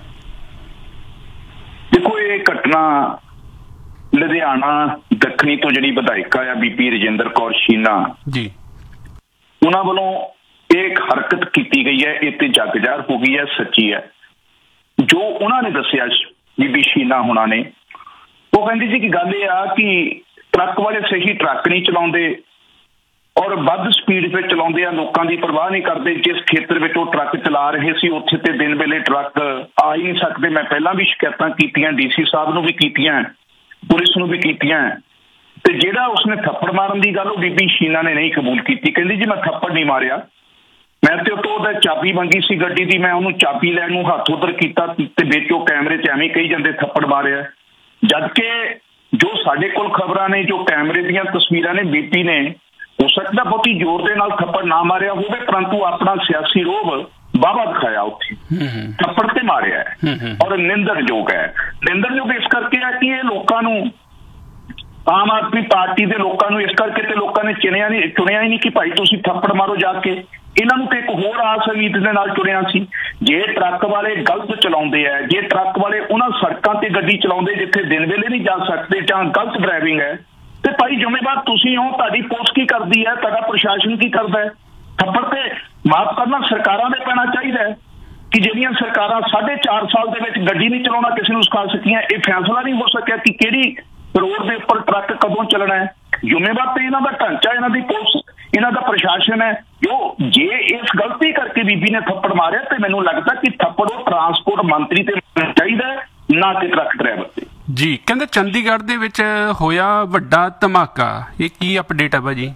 Speaker 2: ਦੇਖੋ ਇਹ ਘਟਨਾ ਲੁਧਿਆਣਾ ਦੱਖਣੀ ਤੋਂ ਜਿਹੜੀ ਵਿਧਾਇਕਾ ਆ ਬੀਬੀ ਰਜਿੰਦਰ ਕੌਰ ਸ਼ੀਨਾ
Speaker 1: ਜੀ,
Speaker 2: ਉਹਨਾਂ ਵੱਲੋਂ ਇਹ ਹਰਕਤ ਕੀਤੀ ਗਈ ਹੈ, ਇਹ ਤੇ ਜੱਗ ਜ਼ਾਹਰ ਹੋ ਗਈ ਹੈ, ਸੱਚੀ ਹੈ। ਜੋ ਉਹਨਾਂ ਨੇ ਦੱਸਿਆ ਬੀਬੀ ਸ਼ੀਨਾ ਹੁਣਾਂ ਨੇ, ਉਹ ਕਹਿੰਦੀ ਸੀ ਕਿ ਗੱਲ ਇਹ ਆ ਕਿ ਟਰੱਕ ਵਾਲੇ ਸਹੀ ਟਰੱਕ ਨਹੀਂ ਚਲਾਉਂਦੇ ਔਰ ਵੱਧ ਸਪੀਡ ਤੇ ਚਲਾਉਂਦੇ ਆ, ਲੋਕਾਂ ਦੀ ਪਰਵਾਹ ਨਹੀਂ ਕਰਦੇ। ਜਿਸ ਖੇਤਰ ਵਿੱਚ ਉਹ ਟਰੱਕ ਚਲਾ ਰਹੇ ਸੀ ਉੱਥੇ ਤੇ ਦਿਨ ਵੇਲੇ ਟਰੱਕ ਆ ਹੀ ਨਹੀਂ ਸਕਦੇ। ਮੈਂ ਪਹਿਲਾਂ ਵੀ ਸ਼ਿਕਾਇਤਾਂ ਕੀਤੀਆਂ, ਡੀਸੀ ਸਾਹਿਬ ਨੂੰ ਵੀ ਕੀਤੀਆਂ, ਪੁਲਿਸ ਨੂੰ ਵੀ ਕੀਤੀਆਂ, ਤੇ ਜਿਹੜਾ ਉਸਨੇ ਥੱਪੜ ਮਾਰਨ ਦੀ ਗੱਲ ਉਹ ਬੀਬੀ ਸ਼ੀਨਾ ਨੇ ਨਹੀਂ ਕਬੂਲ ਕੀਤੀ। ਕਹਿੰਦੀ ਜੀ ਮੈਂ ਥੱਪੜ ਨਹੀਂ ਮਾਰਿਆ, ਮੈਂ ਤੇ ਉਤੋਂ ਉਹਦਾ ਚਾਬੀ ਮੰਗੀ ਸੀ ਗੱਡੀ ਦੀ, ਮੈਂ ਉਹਨੂੰ ਚਾਬੀ ਲੈਣ ਨੂੰ ਹੱਥ ਉੱਧਰ ਕੀਤਾ ਤੇ ਵਿੱਚ ਉਹ ਕੈਮਰੇ 'ਚ ਐਵੇਂ ਕਹੀ ਜਾਂਦੇ ਥੱਪੜ ਮਾਰਿਆ। ਜਦ ਕਿ ਜੋ ਸਾਡੇ ਕੋਲ ਖਬਰਾਂ ਨੇ, ਜੋ ਕੈਮਰੇ ਦੀਆਂ ਤਸਵੀਰਾਂ ਨੇ, ਬੀਬੀ ਨੇ ਹੋ ਸਕਦਾ ਬਹੁਤੀ ਜ਼ੋਰ ਦੇ ਨਾਲ ਥੱਪੜ ਨਾ ਮਾਰਿਆ ਹੋਵੇ, ਪਰੰਤੂ ਆਪਣਾ ਸਿਆਸੀ ਰੋਹਬ ਵਾਹਵਾ ਦਿਖਾਇਆ, ਉੱਥੇ ਥੱਪੜ ਤੇ ਮਾਰਿਆ ਹੈ ਔਰ ਨਿੰਦਣਯੋਗ ਹੈ। ਨਿੰਦਣਯੋਗ ਇਸ ਕਰਕੇ ਹੈ ਕਿ ਇਹ ਲੋਕਾਂ ਨੂੰ, ਆਮ ਆਦਮੀ ਪਾਰਟੀ ਦੇ ਲੋਕਾਂ ਨੂੰ ਇਸ ਕਰਕੇ ਤੇ ਲੋਕਾਂ ਨੇ ਚੁਣਿਆ ਨਹੀਂ ਚੁਣਿਆ ਹੀ ਨਹੀਂ ਕਿ ਭਾਈ ਤੁਸੀਂ ਥੱਪੜ ਮਾਰੋ ਜਾ ਕੇ। ਇਹਨਾਂ ਨੂੰ ਤੇ ਇੱਕ ਹੋਰ ਆਸ ਉਮੀਦ ਦੇ ਨਾਲ ਚੁਣਿਆ ਸੀ। ਜੇ ਟਰੱਕ ਵਾਲੇ ਗਲਤ ਚਲਾਉਂਦੇ ਹੈ, ਜੇ ਟਰੱਕ ਵਾਲੇ ਉਹਨਾਂ ਸੜਕਾਂ ਤੇ ਗੱਡੀ ਚਲਾਉਂਦੇ ਜਿੱਥੇ ਦਿਨ ਵੇਲੇ ਨਹੀਂ ਜਾ ਸਕਦੇ ਜਾਂ ਗਲਤ ਡਰਾਈਵਿੰਗ ਹੈ, ਤੇ ਭਾਈ ਜ਼ਿੰਮੇਵਾਰ ਤੁਸੀਂ ਹੋ। ਤੁਹਾਡੀ ਪੁਲਿਸ ਕੀ ਕਰਦੀ ਹੈ, ਤੁਹਾਡਾ ਪ੍ਰਸ਼ਾਸਨ ਕੀ ਕਰਦਾ ਹੈ? ਥੱਪੜ ਤੇ ਮਾਫ ਕਰਨਾ ਸਰਕਾਰਾਂ ਦੇ ਪੈਣਾ ਚਾਹੀਦਾ ਹੈ ਕਿ ਜਿਹੜੀਆਂ ਸਰਕਾਰਾਂ ਸਾਢੇ ਚਾਰ ਸਾਲ ਦੇ ਵਿੱਚ ਗੱਡੀ ਨਹੀਂ ਚਲਾਉਣਾ ਕਿਸੇ ਨੂੰ ਸਿਖਾ ਸਕੀਆਂ। ਇਹ ਫੈਸਲਾ ਨਹੀਂ ਹੋ ਸਕਿਆ ਕਿ ਕਿਹੜੀ ਰੋਡ ਦੇ ਉੱਪਰ ਟਰੱਕ ਕਦੋਂ ਚੱਲਣਾ ਹੈ। ਜ਼ਿੰਮੇਵਾਰ ਤੇ ਇਹਨਾਂ ਦਾ ਢਾਂਚਾ, ਇਹਨਾਂ ਦੀ ਪੁਲਿਸ, ਇਹਨਾਂ ਦਾ ਪ੍ਰਸ਼ਾਸਨ ਹੈ। ਜੋ ਜੇ ਇਸ ਗਲਤੀ ਕਰਕੇ ਬੀਬੀ ਨੇ ਥੱਪੜ ਮਾਰਿਆ ਤੇ ਮੈਨੂੰ ਲੱਗਦਾ ਕਿ ਥੱਪੜ ਉਹ ਟਰਾਂਸਪੋਰਟ ਮੰਤਰੀ ਤੇ ਚਾਹੀਦਾ ਨਾ ਕਿ ਟਰੱਕ ਡਰਾਈਵਰ ਤੇ।
Speaker 1: ਜੀ, ਕਹਿੰਦੇ ਚੰਡੀਗੜ੍ਹ ਦੇ ਵਿੱਚ ਹੋਇਆ ਵੱਡਾ ਧਮਾਕਾ, ਇਹ ਕੀ ਅਪਡੇਟ ਹੈ ਭਾਜੀ?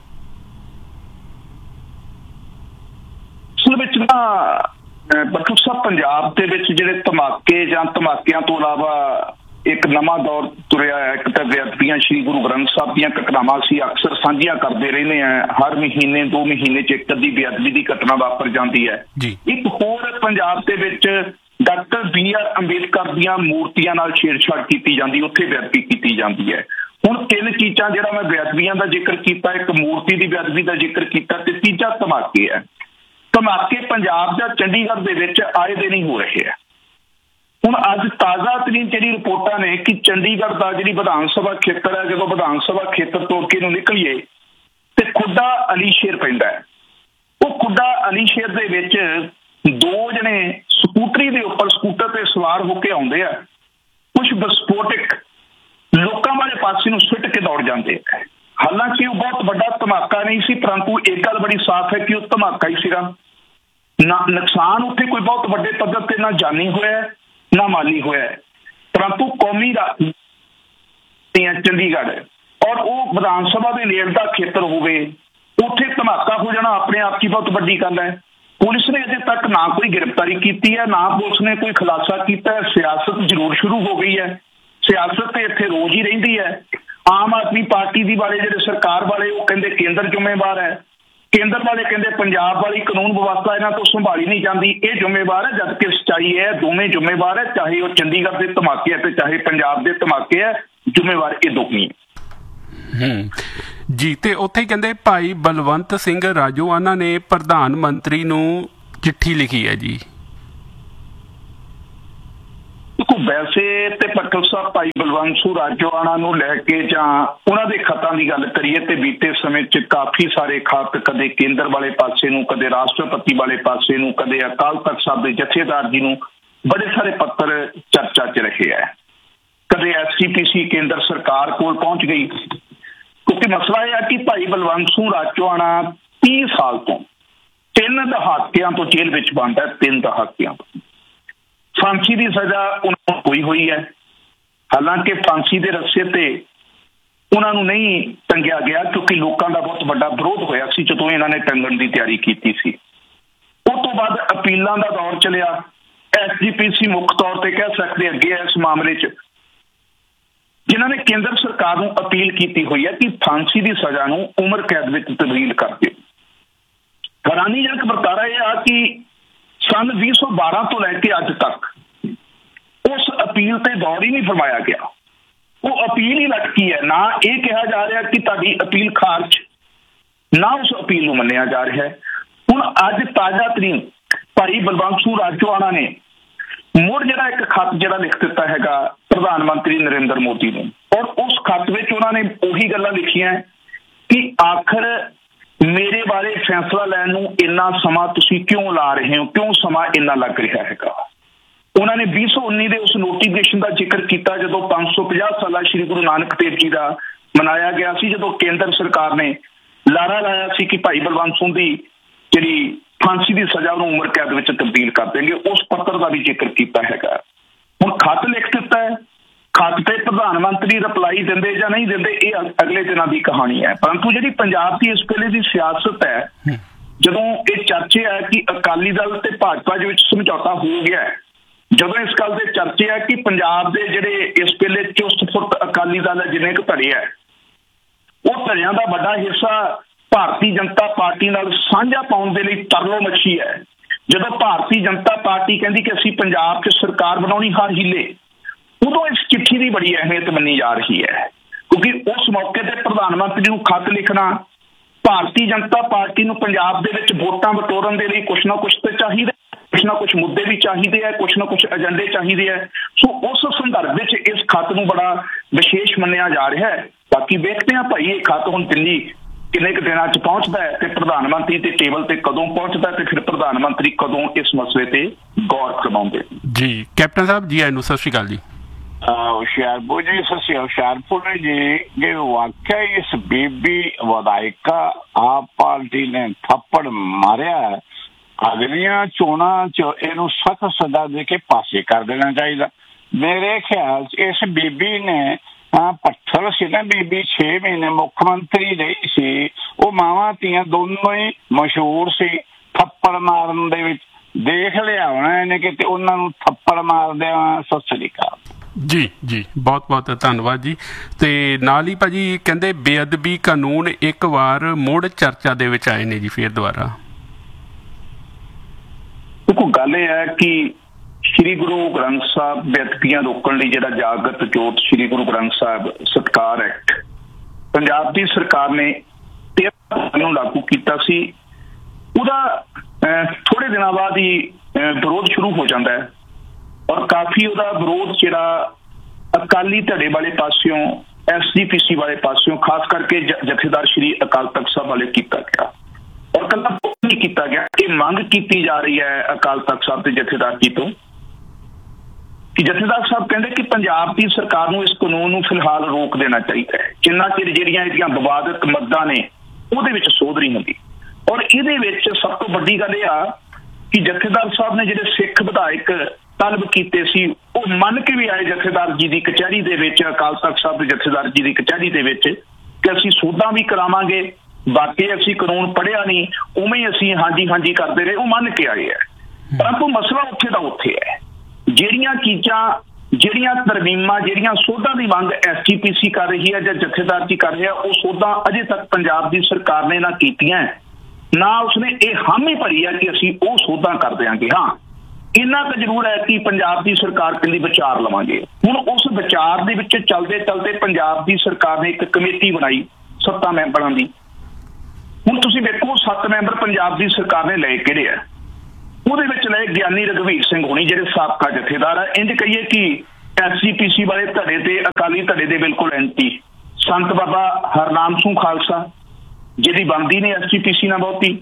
Speaker 1: ਅਸਲ ਵਿੱਚ ਨਾ ਬੱਟੂ ਸਾਹਿਬ, ਪੰਜਾਬ ਦੇ ਵਿੱਚ ਜਿਹੜੇ ਧਮਾਕੇ ਜਾਂ ਧਮਾਕਿਆਂ ਤੋਂ ਇਲਾਵਾ ਇੱਕ ਨਵਾਂ ਦੌਰ ਤੁਰਿਆ ਹੈ। ਇੱਕ ਤਾਂ ਬੇਅਦਬੀਆਂ, ਸ਼੍ਰੀ ਗੁਰੂ ਗ੍ਰੰਥ ਸਾਹਿਬ ਦੀਆਂ ਘਟਨਾਵਾਂ ਅਸੀਂ ਅਕਸਰ ਸਾਂਝੀਆਂ ਕਰਦੇ ਰਹਿੰਦੇ ਹਾਂ। ਹਰ ਮਹੀਨੇ ਦੋ ਮਹੀਨੇ 'ਚ ਇੱਕ ਅੱਧੀ ਬੇਅਦਬੀ ਦੀ ਘਟਨਾ ਵਾਪਰ ਜਾਂਦੀ ਹੈ। ਇੱਕ ਹੋਰ ਪੰਜਾਬ ਦੇ ਵਿੱਚ ਡਾਕਟਰ ਬੀ ਆਰ ਅੰਬੇਦਕਰ ਦੀਆਂ ਮੂਰਤੀਆਂ ਨਾਲ ਛੇੜਛਾੜ ਕੀਤੀ ਜਾਂਦੀ, ਉੱਥੇ ਬੇਅਦਬੀ ਕੀਤੀ ਜਾਂਦੀ ਹੈ। ਹੁਣ ਤਿੰਨ ਚੀਜ਼ਾਂ, ਜਿਹੜਾ ਮੈਂ ਬੇਅਦਬੀਆਂ ਦਾ ਜ਼ਿਕਰ ਕੀਤਾ, ਇੱਕ ਮੂਰਤੀ ਦੀ ਬੇਅਦਬੀ ਦਾ ਜ਼ਿਕਰ ਕੀਤਾ, ਤੇ ਤੀਜਾ ਧਮਾਕੇ ਹੈ। ਧਮਾਕੇ ਪੰਜਾਬ ਜਾਂ ਚੰਡੀਗੜ੍ਹ ਦੇ ਵਿੱਚ ਆਏ ਦਿਨ ਹੀ ਹੋ ਰਹੇ ਆ। ਹੁਣ ਅੱਜ ਤਾਜ਼ਾ ਤਰੀਨ ਜਿਹੜੀ ਰਿਪੋਰਟਾਂ ਨੇ ਕਿ ਚੰਡੀਗੜ੍ਹ ਦਾ ਜਿਹੜੀ ਵਿਧਾਨ ਸਭਾ ਖੇਤਰ ਹੈ, ਜਦੋਂ ਵਿਧਾਨ ਸਭਾ ਖੇਤਰ ਤੋਂ ਅੱਗੇ ਨੂੰ ਨਿਕਲੀਏ ਤੇ ਖੁੱਡਾ ਅਲੀ ਸ਼ੇਰ ਪੈਂਦਾ ਹੈ। ਉਹ ਖੁੱਡਾ ਅਲੀ ਸ਼ੇਰ ਦੇ ਵਿੱਚ ਦੋ ਜਣੇ ਸਕੂਟਰੀ ਦੇ ਉੱਪਰ, ਸਕੂਟਰ ਤੇ ਸਵਾਰ ਹੋ ਕੇ ਆਉਂਦੇ ਆ। ਕੁਝ ਵਿਸਫੋਟਕ ਲੋਕਾਂ ਵਾਲੇ ਪਾਸੇ ਨੂੰ ਸੁੱਟ ਕੇ ਦੌੜ ਜਾਂਦੇ ਆ। ਹਾਲਾਂਕਿ ਉਹ ਬਹੁਤ ਵੱਡਾ ਧਮਾਕਾ ਨਹੀਂ ਸੀ, ਪਰੰਤੂ ਇੱਕ ਗੱਲ ਬੜੀ ਸਾਫ਼ ਹੈ ਕਿ ਉਹ ਧਮਾਕਾ ਹੀ ਸੀਗਾ। ਨਾ ਨੁਕਸਾਨ ਉੱਥੇ ਕੋਈ ਬਹੁਤ ਵੱਡੇ ਪੱਧਰ ਤੇ ਨਾ ਜਾਨੀ ਹੋਇਆ ਨਾ ਮਾਲੀ ਹੋਇਆ, ਪਰੰਤੂ ਕੌਮੀ ਦਾ ਚੰਡੀਗੜ੍ਹ ਔਰ ਉਹ ਵਿਧਾਨ ਸਭਾ ਦੇ ਨੇੜੇ ਦਾ ਖੇਤਰ ਹੋਵੇ, ਉੱਥੇ ਧਮਾਕਾ ਹੋ ਜਾਣਾ ਆਪਣੇ ਆਪ ਕੀ ਬਹੁਤ ਵੱਡੀ ਗੱਲ ਹੈ। ਪੁਲਿਸ ਨੇ ਅਜੇ ਤੱਕ ਨਾ ਕੋਈ ਗ੍ਰਿਫਤਾਰੀ ਕੀਤੀ ਹੈ, ਨਾ ਪੁਲਿਸ ਨੇ ਕੋਈ ਖੁਲਾਸਾ ਕੀਤਾ ਹੈ। ਸਿਆਸਤ ਜ਼ਰੂਰ ਸ਼ੁਰੂ ਹੋ ਗਈ ਹੈ, ਸਿਆਸਤ ਤੇ ਇੱਥੇ ਰੋਜ਼ ਹੀ ਰਹਿੰਦੀ ਹੈ। ਆਮ ਆਦਮੀ ਪਾਰਟੀ ਦੀ ਵਾਲੇ ਜਿਹੜੇ ਸਰਕਾਰ ਵਾਲੇ ਉਹ ਕਹਿੰਦੇ ਕੇਂਦਰ ਜ਼ਿੰਮੇਵਾਰ ਹੈ, ਕੇਂਦਰ ਵਾਲੇ ਕਹਿੰਦੇ ਪੰਜਾਬ ਵਾਲੀ ਕਾਨੂੰਨ ਵਿਵਸਥਾ ਇਹਨਾਂ ਤੋਂ ਸੰਭਾਲੀ ਨਹੀਂ ਜਾਂਦੀ, ਇਹ ਜ਼ਿੰਮੇਵਾਰ ਹੈ। ਜਦ ਕਿ ਸੱਚਾਈ ਹੈ ਦੋਵੇਂ ਜ਼ਿੰਮੇਵਾਰ ਹੈ, ਚਾਹੇ ਉਹ ਚੰਡੀਗੜ੍ਹ ਦੇ ਧਮਾਕੇ ਹੈ ਤੇ ਚਾਹੇ ਪੰਜਾਬ ਦੇ ਧਮਾਕੇ ਹੈ, ਜ਼ਿੰਮੇਵਾਰ ਇਹ ਦੋਵੇਂ। ਹੂੰ ਜੀ। ਤੇ ਉੱਥੇ ਹੀ ਕਹਿੰਦੇ ਭਾਈ ਬਲਵੰਤ ਸਿੰਘ ਰਾਜੋਆਣਾ ਨੇ ਪ੍ਰਧਾਨ ਮੰਤਰੀ ਨੂੰ ਚਿੱਠੀ ਲਿਖੀ ਹੈ ਜੀ।
Speaker 2: ਵੈਸੇ ਤੇ ਪਟਲ ਸਾਹਿਬ ਭਾਈ ਬਲਵੰਤ ਸਿੰਘ ਰਾਜੋਆਣਾ ਨੂੰ ਲੈ ਕੇ ਜਾਂ ਉਹਨਾਂ ਦੇ ਖੱਤਾਂ ਦੀ ਗੱਲ ਕਰੀਏ ਤੇ ਬੀਤੇ ਸਮੇਂ 'ਚ ਕਾਫੀ ਸਾਰੇ ਖੱਤ ਕਦੇ ਕੇਂਦਰ ਵਾਲੇ ਪਾਸੇ ਨੂੰ, ਕਦੇ ਰਾਸ਼ਟਰਪਤੀ ਵਾਲੇ ਪਾਸੇ ਨੂੰ, ਕਦੇ ਅਕਾਲ ਤਖ਼ਤ ਸਾਹਿਬ ਦੇ ਜਥੇਦਾਰ ਜੀ ਨੂੰ ਬੜੇ ਸਾਰੇ ਪੱਤਰ ਚਰਚਾ 'ਚ ਰਹੇ ਹੈ। ਕਦੇ ਐਸ ਜੀ ਪੀ ਸੀ ਕੇਂਦਰ ਸਰਕਾਰ ਕੋਲ ਪਹੁੰਚ ਗਈ, ਕਿਉਂਕਿ ਮਸਲਾ ਇਹ ਹੈ ਕਿ ਭਾਈ ਬਲਵੰਤ ਸਿੰਘ ਰਾਜੋਆਣਾ ਤੀਹ ਸਾਲ ਤੋਂ ਤਿੰਨ ਦਹਾਕਿਆਂ ਤੋਂ ਜੇਲ੍ਹ ਵਿੱਚ ਬੰਦ ਹੈ। ਤਿੰਨ ਦਹਾਕਿਆਂ ਤੋਂ ਫਾਂਸੀ ਦੀ ਸਜ਼ਾ ਉਹਨਾਂ ਨੂੰ ਹੋਈ ਹੋਈ ਹੈ। ਹਾਲਾਂਕਿ ਫਾਂਸੀ ਦੇ ਰੱਸੇ ਤੇ ਉਹਨਾਂ ਨੂੰ ਨਹੀਂ ਟੰਗਿਆ ਗਿਆ, ਕਿਉਂਕਿ ਲੋਕਾਂ ਦਾ ਬਹੁਤ ਵੱਡਾ ਵਿਰੋਧ ਹੋਇਆ ਸੀ ਜਦੋਂ ਇਹਨਾਂ ਨੇ ਟੰਗਣ ਦੀ ਤਿਆਰੀ ਕੀਤੀ ਸੀ। ਉਸ ਤੋਂ ਬਾਅਦ ਅਪੀਲਾਂ ਦਾ ਦੌਰ ਚੱਲਿਆ। ਐਸ ਜੀ ਪੀ ਸੀ ਮੁੱਖ ਤੌਰ ਤੇ ਕਹਿ ਸਕਦੇ ਅੱਗੇ ਇਸ ਮਾਮਲੇ 'ਚ, ਜਿਨ੍ਹਾਂ ਨੇ ਕੇਂਦਰ ਸਰਕਾਰ ਨੂੰ ਅਪੀਲ ਕੀਤੀ ਹੋਈ ਹੈ ਕਿ ਫਾਂਸੀ ਦੀ ਸਜ਼ਾ ਨੂੰ ਉਮਰ ਕੈਦ ਵਿੱਚ ਤਬਦੀਲ ਕਰ ਦਿਓ। ਹੈਰਾਨੀਜਨਕ ਵਰਤਾਰਾ ਇਹ ਆ ਕਿ ਸੰਨ ਵੀਹ ਸੌ ਬਾਰਾਂ ਤੋਂ ਲੈ ਕੇ ਅੱਜ ਤੱਕ ਉਸ ਅਪੀਲ ਤੇ ਦੌਰ ਹੀ ਨਹੀਂ ਫਰਮਾਇਆ ਗਿਆ। ਉਹ ਅਪੀਲ ਹੀ ਲਟਕੀ ਹੈ। ਨਾ ਇਹ ਕਿਹਾ ਜਾ ਰਿਹਾ ਕਿ ਤੁਹਾਡੀ ਅਪੀਲ ਖਾਰਜ, ਨਾ ਉਸ ਅਪੀਲ ਨੂੰ ਮੰਨਿਆ ਜਾ ਰਿਹਾ ਹੈ। ਹੁਣ ਅੱਜ ਤਾਜ਼ਾ ਤਰੀਨ ਭਾਈ ਬਲਵੰਤ ਸਿੰਘ ਰਾਜੋਆਣਾ ਨੇ ਮੁੜ ਜਿਹੜਾ ਇੱਕ ਖੱਤ ਜਿਹੜਾ ਲਿਖ ਦਿੱਤਾ ਹੈਗਾ ਪ੍ਰਧਾਨ ਮੰਤਰੀ ਨਰਿੰਦਰ ਮੋਦੀ ਨੂੰ, ਔਰ ਉਸ ਖੱਤ ਵਿੱਚ ਉਹਨਾਂ ਨੇ ਉਹੀ ਗੱਲਾਂ ਲਿਖੀਆਂ ਕਿ ਆਖਰ ਮੇਰੇ ਬਾਰੇ ਫੈਸਲਾ ਲੈਣ ਨੂੰ ਇੰਨਾ ਸਮਾਂ ਤੁਸੀਂ ਕਿਉਂ ਲਾ ਰਹੇ ਹੋ, ਕਿਉਂ ਸਮਾਂ ਇੰਨਾ ਲੱਗ ਰਿਹਾ ਹੈਗਾ। ਉਹਨਾਂ ਨੇ ਵੀਹ ਸੌ ਉੱਨੀ ਦੇ ਉਸ ਨੋਟੀਫਿਕੇਸ਼ਨ ਦਾ ਜ਼ਿਕਰ ਕੀਤਾ ਜਦੋਂ ਪੰਜ ਸੌ ਪੰਜਾਹ ਸਾਲਾ ਸ਼੍ਰੀ ਗੁਰੂ ਨਾਨਕ ਦੇਵ ਜੀ ਦਾ ਮਨਾਇਆ ਗਿਆ ਸੀ, ਜਦੋਂ ਕੇਂਦਰ ਸਰਕਾਰ ਨੇ ਲਾਰਾ ਲਾਇਆ ਸੀ ਕਿ ਭਾਈ ਬਲਵੰਤ ਸਿੰਘ ਦੀ ਜਿਹੜੀ ਫਾਂਸੀ ਦੀ ਸਜ਼ਾ ਉਹਨੂੰ ਉਮਰ ਕੈਦ ਵਿੱਚ ਤਬਦੀਲ ਕਰ ਦੇਣਗੇ। ਉਸ ਪੱਤਰ ਦਾ ਵੀ ਜ਼ਿਕਰ ਕੀਤਾ ਹੈਗਾ। ਹੁਣ ਖੱਤ ਲਿਖ ਦਿੱਤਾ ਹੈ, ਖੱਤ ਤੇ ਪ੍ਰਧਾਨ ਮੰਤਰੀ ਰਿਪਲਾਈ ਦਿੰਦੇ ਜਾਂ ਨਹੀਂ ਦਿੰਦੇ ਇਹ ਅਗਲੇ ਦਿਨਾਂ ਦੀ ਕਹਾਣੀ ਹੈ। ਪਰੰਤੂ ਜਿਹੜੀ ਪੰਜਾਬ ਦੀ ਇਸ ਵੇਲੇ ਦੀ ਸਿਆਸਤ ਹੈ, ਜਦੋਂ ਇਹ ਚਰਚੇ ਹੈ ਕਿ ਅਕਾਲੀ ਦਲ ਤੇ ਭਾਜਪਾ ਦੇ ਵਿੱਚ ਸਮਝੌਤਾ ਹੋ ਗਿਆ, ਜਦੋਂ ਇਸ ਗੱਲ ਦੇ ਚਰਚੇ ਹੈ ਕਿ ਪੰਜਾਬ ਦੇ ਜਿਹੜੇ ਇਸ ਵੇਲੇ ਚੁਸਤ ਫੁਰਤ ਅਕਾਲੀ ਦਲ ਜਿੰਨੇ ਕੁ ਧੜੇ ਹੈ, ਉਹ ਧੜਿਆਂ ਦਾ ਵੱਡਾ ਹਿੱਸਾ ਭਾਰਤੀ ਜਨਤਾ ਪਾਰਟੀ ਨਾਲ ਸਾਂਝਾ ਪਾਉਣ ਦੇ ਲਈ ਤਰਲੋ ਮੱਛੀ ਹੈ। ਜਦੋਂ ਭਾਰਤੀ ਜਨਤਾ ਪਾਰਟੀ ਕਹਿੰਦੀ ਕਿ ਅਸੀਂ ਪੰਜਾਬ 'ਚ ਸਰਕਾਰ ਬਣਾਉਣੀ ਹਰ ਹੀਲੇ, ਉਦੋਂ ਇਸ ਚਿੱਠੀ ਦੀ ਬੜੀ ਅਹਿਮੀਅਤ ਮੰਨੀ ਜਾ ਰਹੀ ਹੈ, ਕਿਉਂਕਿ ਉਸ ਮੌਕੇ ਤੇ ਪ੍ਰਧਾਨ ਮੰਤਰੀ ਨੂੰ ਖੱਤ ਲਿਖਣਾ, ਭਾਰਤੀ ਜਨਤਾ ਪਾਰਟੀ ਨੂੰ ਪੰਜਾਬ ਦੇ ਵਿੱਚ ਵੋਟਾਂ ਬਟੋਰਨ ਦੇ ਲਈ ਕੁਛ ਨਾ ਕੁਛ ਤੇ ਚਾਹੀਦਾ, ਕੁਛ ਨਾ ਕੁਛ ਮੁੱਦੇ ਵੀ ਚਾਹੀਦੇ ਹੈ, ਕੁਛ ਨਾ ਕੁਛ ਏਜੰਡੇ ਚਾਹੀਦੇ ਹੈ। ਸੋ ਉਸ ਸੰਦਰਭ ਵਿੱਚ ਇਸ ਖੱਤ ਨੂੰ ਬੜਾ ਵਿਸ਼ੇਸ਼ ਮੰਨਿਆ ਜਾ ਰਿਹਾ ਹੈ। ਬਾਕੀ ਵੇਖਦੇ ਹਾਂ ਭਾਈ ਇਹ ਖੱਤ ਹੁਣ ਦਿੱਲੀ ਕਿੰਨੇ ਕੁ ਦਿਨਾਂ 'ਚ ਪਹੁੰਚਦਾ ਹੈ ਤੇ ਪ੍ਰਧਾਨ ਮੰਤਰੀ ਦੇ ਟੇਬਲ ਤੇ ਕਦੋਂ ਪਹੁੰਚਦਾ ਤੇ ਫਿਰ ਪ੍ਰਧਾਨ ਮੰਤਰੀ ਕਦੋਂ ਇਸ ਮਸਲੇ ਤੇ ਗੌਰ ਕਰਵਾਉਂਦੇ।
Speaker 1: ਜੀ ਕੈਪਟਨ ਸਾਹਿਬ ਜੀ ਆਇਆਂ ਨੂੰ ਸਤਿ ਸ਼੍ਰੀ ਅਕਾਲ ਜੀ।
Speaker 3: ਹੁਸ਼ਿਆਰਪੁਰ ਜੀ, ਸਤਿ ਸ਼੍ਰੀ ਅਕਾਲ। ਹੁਸ਼ਿਆਰਪੁਰ ਜੀ ਜੇ ਵਾਕਿਆ ਇਸ ਬੀਬੀ ਵਿਧਾਇਕਾ ਆਪ ਪਾਰਟੀ ਨੇ ਥੱਪੜ ਮਾਰਿਆ, ਅਗਲੀਆਂ ਚੋਣਾਂ 'ਚ ਇਹਨੂੰ ਸਖਤ ਸਜ਼ਾ ਦੇ ਕੇ ਪਾਸੇ ਕਰ ਦੇਣਾ ਚਾਹੀਦਾ। ਮੇਰੇ ਖਿਆਲ 'ਚ ਇਸ ਬੀਬੀ ਨੇ ਹਾਂ ਪੱਥਰ ਸੀ ਨਾ, ਬੀਬੀ ਛੇ ਮਹੀਨੇ ਮੁੱਖ ਮੰਤਰੀ ਰਹੀ ਸੀ। ਉਹ ਮਾਵਾਂ ਧੀਆਂ ਦੋਨੋਂ ਹੀ ਮਸ਼ਹੂਰ ਸੀ ਥੱਪੜ ਮਾਰਨ ਦੇ ਵਿੱਚ। ਦੇਖ ਲਿਆ ਹੋਣਾ ਇਹਨੇ ਕਿਤੇ ਉਹਨਾਂ ਨੂੰ ਥੱਪੜ ਮਾਰਦਿਆਂ। ਸਤਿ ਸ੍ਰੀ ਅਕਾਲ
Speaker 1: ਜੀ। ਜੀ ਬਹੁਤ ਬਹੁਤ ਧੰਨਵਾਦ ਜੀ। ਤੇ ਨਾਲ ਹੀ ਭਾਜੀ ਕਹਿੰਦੇ ਬੇਅਦਬੀ ਕਾਨੂੰਨ ਇੱਕ ਵਾਰ ਮੁੜ ਚਰਚਾ ਦੇ ਵਿੱਚ ਆਏ ਨੇ ਜੀ ਫਿਰ ਦੁਬਾਰਾ।
Speaker 2: ਦੇਖੋ ਗੱਲ ਇਹ ਹੈ ਕਿ ਸ਼੍ਰੀ ਗੁਰੂ ਗ੍ਰੰਥ ਸਾਹਿਬ ਬੇਅਦਬੀਆਂ ਰੋਕਣ ਲਈ ਜਿਹੜਾ ਜਾਗਰਤ ਜੋਤ ਸ਼੍ਰੀ ਗੁਰੂ ਗ੍ਰੰਥ ਸਾਹਿਬ ਸਤਿਕਾਰ ਐਕਟ ਪੰਜਾਬ ਦੀ ਸਰਕਾਰ ਨੇ ਤੇਰਾਂ ਨੂੰ ਲਾਗੂ ਕੀਤਾ ਸੀ। ਉਹਦਾ ਥੋੜੇ ਦਿਨਾਂ ਬਾਅਦ ਹੀ ਵਿਰੋਧ ਸ਼ੁਰੂ ਹੋ ਜਾਂਦਾ ਹੈ, ਔਰ ਕਾਫੀ ਉਹਦਾ ਵਿਰੋਧ ਜਿਹੜਾ ਅਕਾਲੀ ਧੜੇ ਵਾਲੇ ਪਾਸਿਓਂ, ਐਸ ਜੀ ਪੀ ਸੀ ਵਾਲੇ ਪਾਸਿਓਂ, ਖਾਸ ਕਰਕੇ ਜਥੇਦਾਰ ਸ਼੍ਰੀ ਅਕਾਲ ਤਖ਼ਤ ਸਾਹਿਬ ਵਾਲੇ ਕੀਤਾ ਗਿਆ। ਔਰ ਕੱਲਾ ਨਹੀਂ ਕੀਤਾ ਗਿਆ, ਇਹ ਮੰਗ ਕੀਤੀ ਜਾ ਰਹੀ ਹੈ ਅਕਾਲ ਤਖ਼ਤ ਸਾਹਿਬ ਦੇ ਜਥੇਦਾਰ ਜੀ ਤੋਂ ਕਿ ਜਥੇਦਾਰ ਸਾਹਿਬ ਕਹਿੰਦੇ ਕਿ ਪੰਜਾਬ ਦੀ ਸਰਕਾਰ ਨੂੰ ਇਸ ਕਾਨੂੰਨ ਨੂੰ ਫਿਲਹਾਲ ਰੋਕ ਦੇਣਾ ਚਾਹੀਦਾ ਹੈ, ਜਿੰਨਾ ਚਿਰ ਜਿਹੜੀਆਂ ਇਹਦੀਆਂ ਵਿਵਾਦਤ ਮੱਦਾਂ ਨੇ ਉਹਦੇ ਵਿੱਚ ਸੋਧ ਨਹੀਂ ਹੁੰਦੀ। ਔਰ ਇਹਦੇ ਵਿੱਚ ਸਭ ਤੋਂ ਵੱਡੀ ਗੱਲ ਇਹ ਆ ਕਿ ਜਥੇਦਾਰ ਸਾਹਿਬ ਨੇ ਜਿਹੜੇ ਸਿੱਖ ਵਿਧਾਇਕ ਤਲਬ ਕੀਤੇ ਸੀ, ਉਹ ਮੰਨ ਕੇ ਵੀ ਆਏ ਜਥੇਦਾਰ ਜੀ ਦੀ ਕਚਹਿਰੀ ਦੇ ਵਿੱਚ, ਅਕਾਲ ਤਖ਼ਤ ਸਾਹਿਬ ਦੇ ਜਥੇਦਾਰ ਜੀ ਦੀ ਕਚਹਿਰੀ ਦੇ ਵਿੱਚ, ਕਿ ਅਸੀਂ ਸੋਧਾਂ ਵੀ ਕਰਾਵਾਂਗੇ, ਬਾਕੀ ਅਸੀਂ ਕਾਨੂੰਨ ਪੜ੍ਹਿਆ ਨਹੀਂ, ਉਵੇਂ ਹੀ ਅਸੀਂ ਹਾਂਜੀ ਹਾਂਜੀ ਕਰਦੇ ਰਹੇ। ਉਹ ਮੰਨ ਕੇ ਆਏ ਹੈ। ਪਰੰਤੂ ਮਸਲਾ ਉੱਥੇ ਦਾ ਉੱਥੇ ਹੈ। ਜਿਹੜੀਆਂ ਚੀਜ਼ਾਂ, ਜਿਹੜੀਆਂ ਤਰਮੀਮਾਂ, ਜਿਹੜੀਆਂ ਸੋਧਾਂ ਦੀ ਮੰਗ ਐਸ ਜੀ ਪੀ ਸੀ ਕਰ ਰਹੀ ਹੈ ਜਾਂ ਜਥੇਦਾਰ ਜੀ ਕਰ ਰਿਹਾ, ਉਹ ਸੋਧਾਂ ਅਜੇ ਤੱਕ ਪੰਜਾਬ ਦੀ ਸਰਕਾਰ ਨੇ ਨਾ ਕੀਤੀਆਂ, ਨਾ ਉਸਨੇ ਇਹ ਹਾਮੀ ਭਰੀ ਹੈ ਕਿ ਅਸੀਂ ਉਹ ਸੋਧਾਂ ਕਰ ਦਿਆਂਗੇ। ਹਾਂ, ਇੰਨਾ ਕੁ ਜ਼ਰੂਰ ਹੈ ਕਿ ਪੰਜਾਬ ਦੀ ਸਰਕਾਰ ਕਹਿੰਦੀ ਵਿਚਾਰ ਲਵਾਂਗੇ। ਹੁਣ ਉਸ ਵਿਚਾਰ ਦੇ ਵਿੱਚ ਚਲਦੇ ਚਲਦੇ ਪੰਜਾਬ ਦੀ ਸਰਕਾਰ ਨੇ ਇੱਕ ਕਮੇਟੀ ਬਣਾਈ ਸੱਤਾਂ ਮੈਂਬਰਾਂ ਦੀ। ਹੁਣ ਤੁਸੀਂ ਵੇਖੋ ਸੱਤ ਮੈਂਬਰ ਪੰਜਾਬ ਦੀ ਸਰਕਾਰ ਨੇ ਲਏ ਕਿਹੜੇ ਆ? ਉਹਦੇ ਵਿੱਚ ਲਏ ਗਿਆਨੀ ਰਘਵੀਰ ਸਿੰਘ ਹੋਣੀ ਜਿਹੜੇ ਸਾਬਕਾ ਜਥੇਦਾਰ ਆ। ਇੰਝ ਕਹੀਏ ਕਿ ਐਸ ਜੀ ਪੀ ਸੀ ਵਾਲੇ ਧੜੇ ਤੇ ਅਕਾਲੀ ਧੜੇ ਦੇ ਬਿਲਕੁਲ ਐਂਟੀ। ਸੰਤ ਬਾਬਾ ਹਰਨਾਮ ਸਿੰਘ ਖਾਲਸਾ ਜਿਹਦੀ ਬਣਦੀ ਨੇ ਐਸ ਜੀ ਪੀ ਸੀ ਨਾਲ ਬਹੁਤੀ।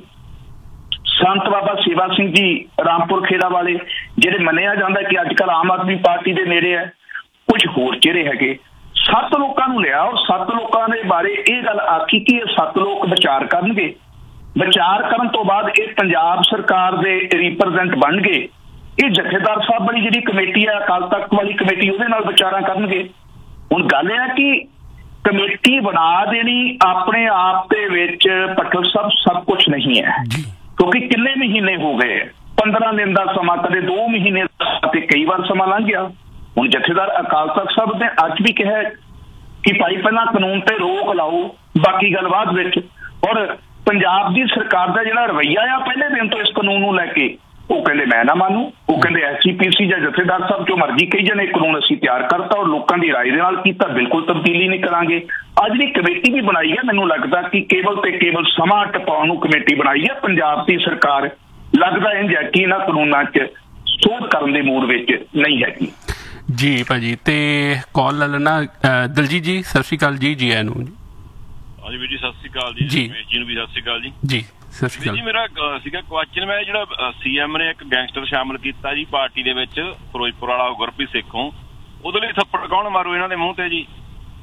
Speaker 2: ਸੰਤ ਬਾਬਾ ਸੇਵਾ ਸਿੰਘ ਜੀ ਰਾਮਪੁਰ ਖੇੜਾ ਵਾਲੇ ਜਿਹੜੇ ਮੰਨਿਆ ਜਾਂਦਾ ਕਿ ਅੱਜ ਕੱਲ੍ਹ ਆਮ ਆਦਮੀ ਪਾਰਟੀ ਦੇ ਨੇੜੇ ਹੈ। ਕੁਝ ਹੋਰ ਚਿਹਰੇ ਹੈਗੇ। ਸੱਤ ਲੋਕਾਂ ਨੂੰ ਲਿਆ ਔਰ ਸੱਤ ਲੋਕਾਂ ਦੇ ਬਾਰੇ ਇਹ ਗੱਲ ਆਖੀ ਕਿ ਇਹ ਸੱਤ ਲੋਕ ਵਿਚਾਰ ਕਰਨਗੇ। ਵਿਚਾਰ ਕਰਨ ਤੋਂ ਬਾਅਦ ਇਹ ਪੰਜਾਬ ਸਰਕਾਰ ਦੇ ਰਿਪਰੈਜ਼ੈਂਟ ਬਣ ਗਏ। ਇਹ ਜਥੇਦਾਰ ਸਾਹਿਬ ਵਾਲੀ ਜਿਹੜੀ ਕਮੇਟੀ ਹੈ ਅਕਾਲ ਤਖਤ ਵਾਲੀ ਕਮੇਟੀ ਉਹਦੇ ਨਾਲ ਵਿਚਾਰਾਂ ਕਰਨਗੇ। ਹੁਣ ਗੱਲ ਇਹ ਹੈ ਕਿ ਕਮੇਟੀ ਬਣਾ ਦੇਣੀ ਆਪਣੇ ਆਪ ਦੇ ਵਿੱਚ ਪਟਲ ਸਭ ਸਭ ਕੁਛ ਨਹੀਂ ਹੈ, ਕਿਉਂਕਿ ਕਿੰਨੇ ਮਹੀਨੇ ਹੋ ਗਏ, ਪੰਦਰਾਂ ਦਿਨ ਦਾ ਸਮਾਂ, ਕਦੇ ਦੋ ਮਹੀਨੇ ਤੇ ਕਈ ਵਾਰ ਸਮਾਂ ਲੰਘ ਗਿਆ। ਹੁਣ ਜਥੇਦਾਰ ਅਕਾਲ ਤਖਤ ਸਾਹਿਬ ਨੇ ਅੱਜ ਵੀ ਕਿਹਾ ਕਿ ਭਾਈ ਪਹਿਲਾਂ ਕਾਨੂੰਨ ਤੇ ਰੋਕ ਲਾਓ, ਬਾਕੀ ਗੱਲ ਬਾਅਦ ਵਿੱਚ। ਔਰ ਪੰਜਾਬ ਦੀ ਸਰਕਾਰ ਦਾ ਜਿਹੜਾ ਰਵੱਈਆ ਆ ਪਹਿਲੇ ਦਿਨ ਤੋਂ ਇਸ ਕਾਨੂੰਨ ਨੂੰ ਲੈ ਕੇ, ਉਹ ਕਹਿੰਦੇ ਮੈਂ ਨਾ ਮੰਨੂ। ਉਹ ਕਹਿੰਦੇ ਐਸ ਜੀ ਪੀ ਸੀ ਜਾਂ ਜਥੇਦਾਰ ਸਾਹਿਬ ਜੋ ਮਰਜ਼ੀ ਕਹੀ ਜਾਣੇ, ਕਾਨੂੰਨ ਅਸੀਂ ਤਿਆਰ ਕਰਤਾ ਔਰ ਲੋਕਾਂ ਦੀ ਰਾਏ ਦੇ ਨਾਲ ਕੀਤਾ, ਬਿਲਕੁਲ ਤਬਦੀਲੀ ਨਹੀਂ ਕਰਾਂਗੇ। ਅੱਜ ਦੀ ਕਮੇਟੀ ਵੀ ਬਣਾਈ ਹੈ, ਮੈਨੂੰ ਲੱਗਦਾ ਕਿ ਕੇਵਲ ਤੇ ਕੇਵਲ ਸਮਾਂ ਟਪਾਉਣ ਨੂੰ ਕਮੇਟੀ ਬਣਾਈ ਹੈ ਪੰਜਾਬ ਦੀ ਸਰਕਾਰ। ਲੱਗਦਾ ਇੰਝ ਹੈ ਕਿ ਇਹਨਾਂ ਕਾਨੂੰਨਾਂ 'ਚ ਸੋਧ ਕਰਨ ਦੇ ਮੂਡ ਵਿੱਚ ਨਹੀਂ ਹੈਗੀ।
Speaker 1: ਜੀ ਭਾਜੀ, ਤੇ ਕਾਲ ਲੈ ਲੈਣਾ ਦਲਜੀਤ ਜੀ। ਸਤਿ ਸ਼੍ਰੀ ਅਕਾਲ ਜੀ। ਜੀ ਆਇਆਂ ਨੂੰ।
Speaker 7: ਹਾਂਜੀ ਵੀਰ ਜੀ, ਸਤਿ ਸ਼੍ਰੀ ਅਕਾਲ ਜੀ।
Speaker 1: ਜੀ
Speaker 7: ਰਮੇਸ਼ ਜੀ ਨੂੰ ਵੀ ਸਤਿ ਸ਼੍ਰੀ ਅਕਾਲ ਜੀ।
Speaker 1: ਜੀ ਸਤਿ ਸ਼੍ਰੀ ਅਕਾਲ
Speaker 7: ਜੀ। ਮੇਰਾ ਸੀਗਾ ਕੁਐਸਚਨ, ਮੈਂ ਜਿਹੜਾ ਸੀ ਐਮ ਨੇ ਇੱਕ ਗੈਂਗਸਟਰ ਸ਼ਾਮਲ ਕੀਤਾ ਜੀ ਪਾਰਟੀ ਦੇ ਵਿੱਚ, ਫਿਰੋਜ਼ਪੁਰ ਵਾਲਾ ਗੁਰਪ੍ਰੀਤ ਸੇਖੋਂ, ਉਹਦੇ ਲਈ ਥੱਪੜ ਕੌਣ ਮਾਰੂ ਇਹਨਾਂ ਦੇ ਮੂੰਹ ਤੇ ਜੀ?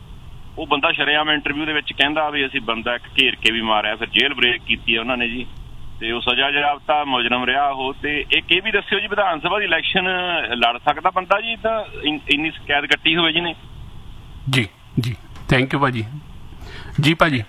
Speaker 7: ਉਹ ਬੰਦਾ ਸ਼ਰੇਆਮ ਇੰਟਰਵਿਊ ਦੇ ਵਿੱਚ ਕਹਿੰਦਾ ਵੀ ਅਸੀਂ ਬੰਦਾ ਇੱਕ ਘੇਰ ਕੇ ਵੀ ਮਾਰਿਆ, ਫਿਰ ਜੇਲ੍ਹ ਬ੍ਰੇਕ ਕੀਤੀ ਹੈ ਉਹਨਾਂ ਨੇ ਜੀ, ਤੇ ਉਹ ਸਜ਼ਾ ਯਾਫਤਾ ਮੁਜਰਮ ਰਿਹਾ ਉਹ। ਤੇ ਇੱਕ ਇਹ ਵੀ ਦੱਸਿਓ ਜੀ, ਵਿਧਾਨ ਸਭਾ ਦੀ ਇਲੈਕਸ਼ਨ ਲੜ ਸਕਦਾ ਬੰਦਾ ਜੀ ਤਾਂ ਇੰਨੀ ਸ਼ਿਕਾਇਤ ਕੱਟੀ ਹੋਵੇ ਜੀ ਨੇ?
Speaker 1: ਜੀ ਜੀ ਥੈਂਕ ਯੂ ਭਾਜੀ। ਜੀ ਭਾਜੀ।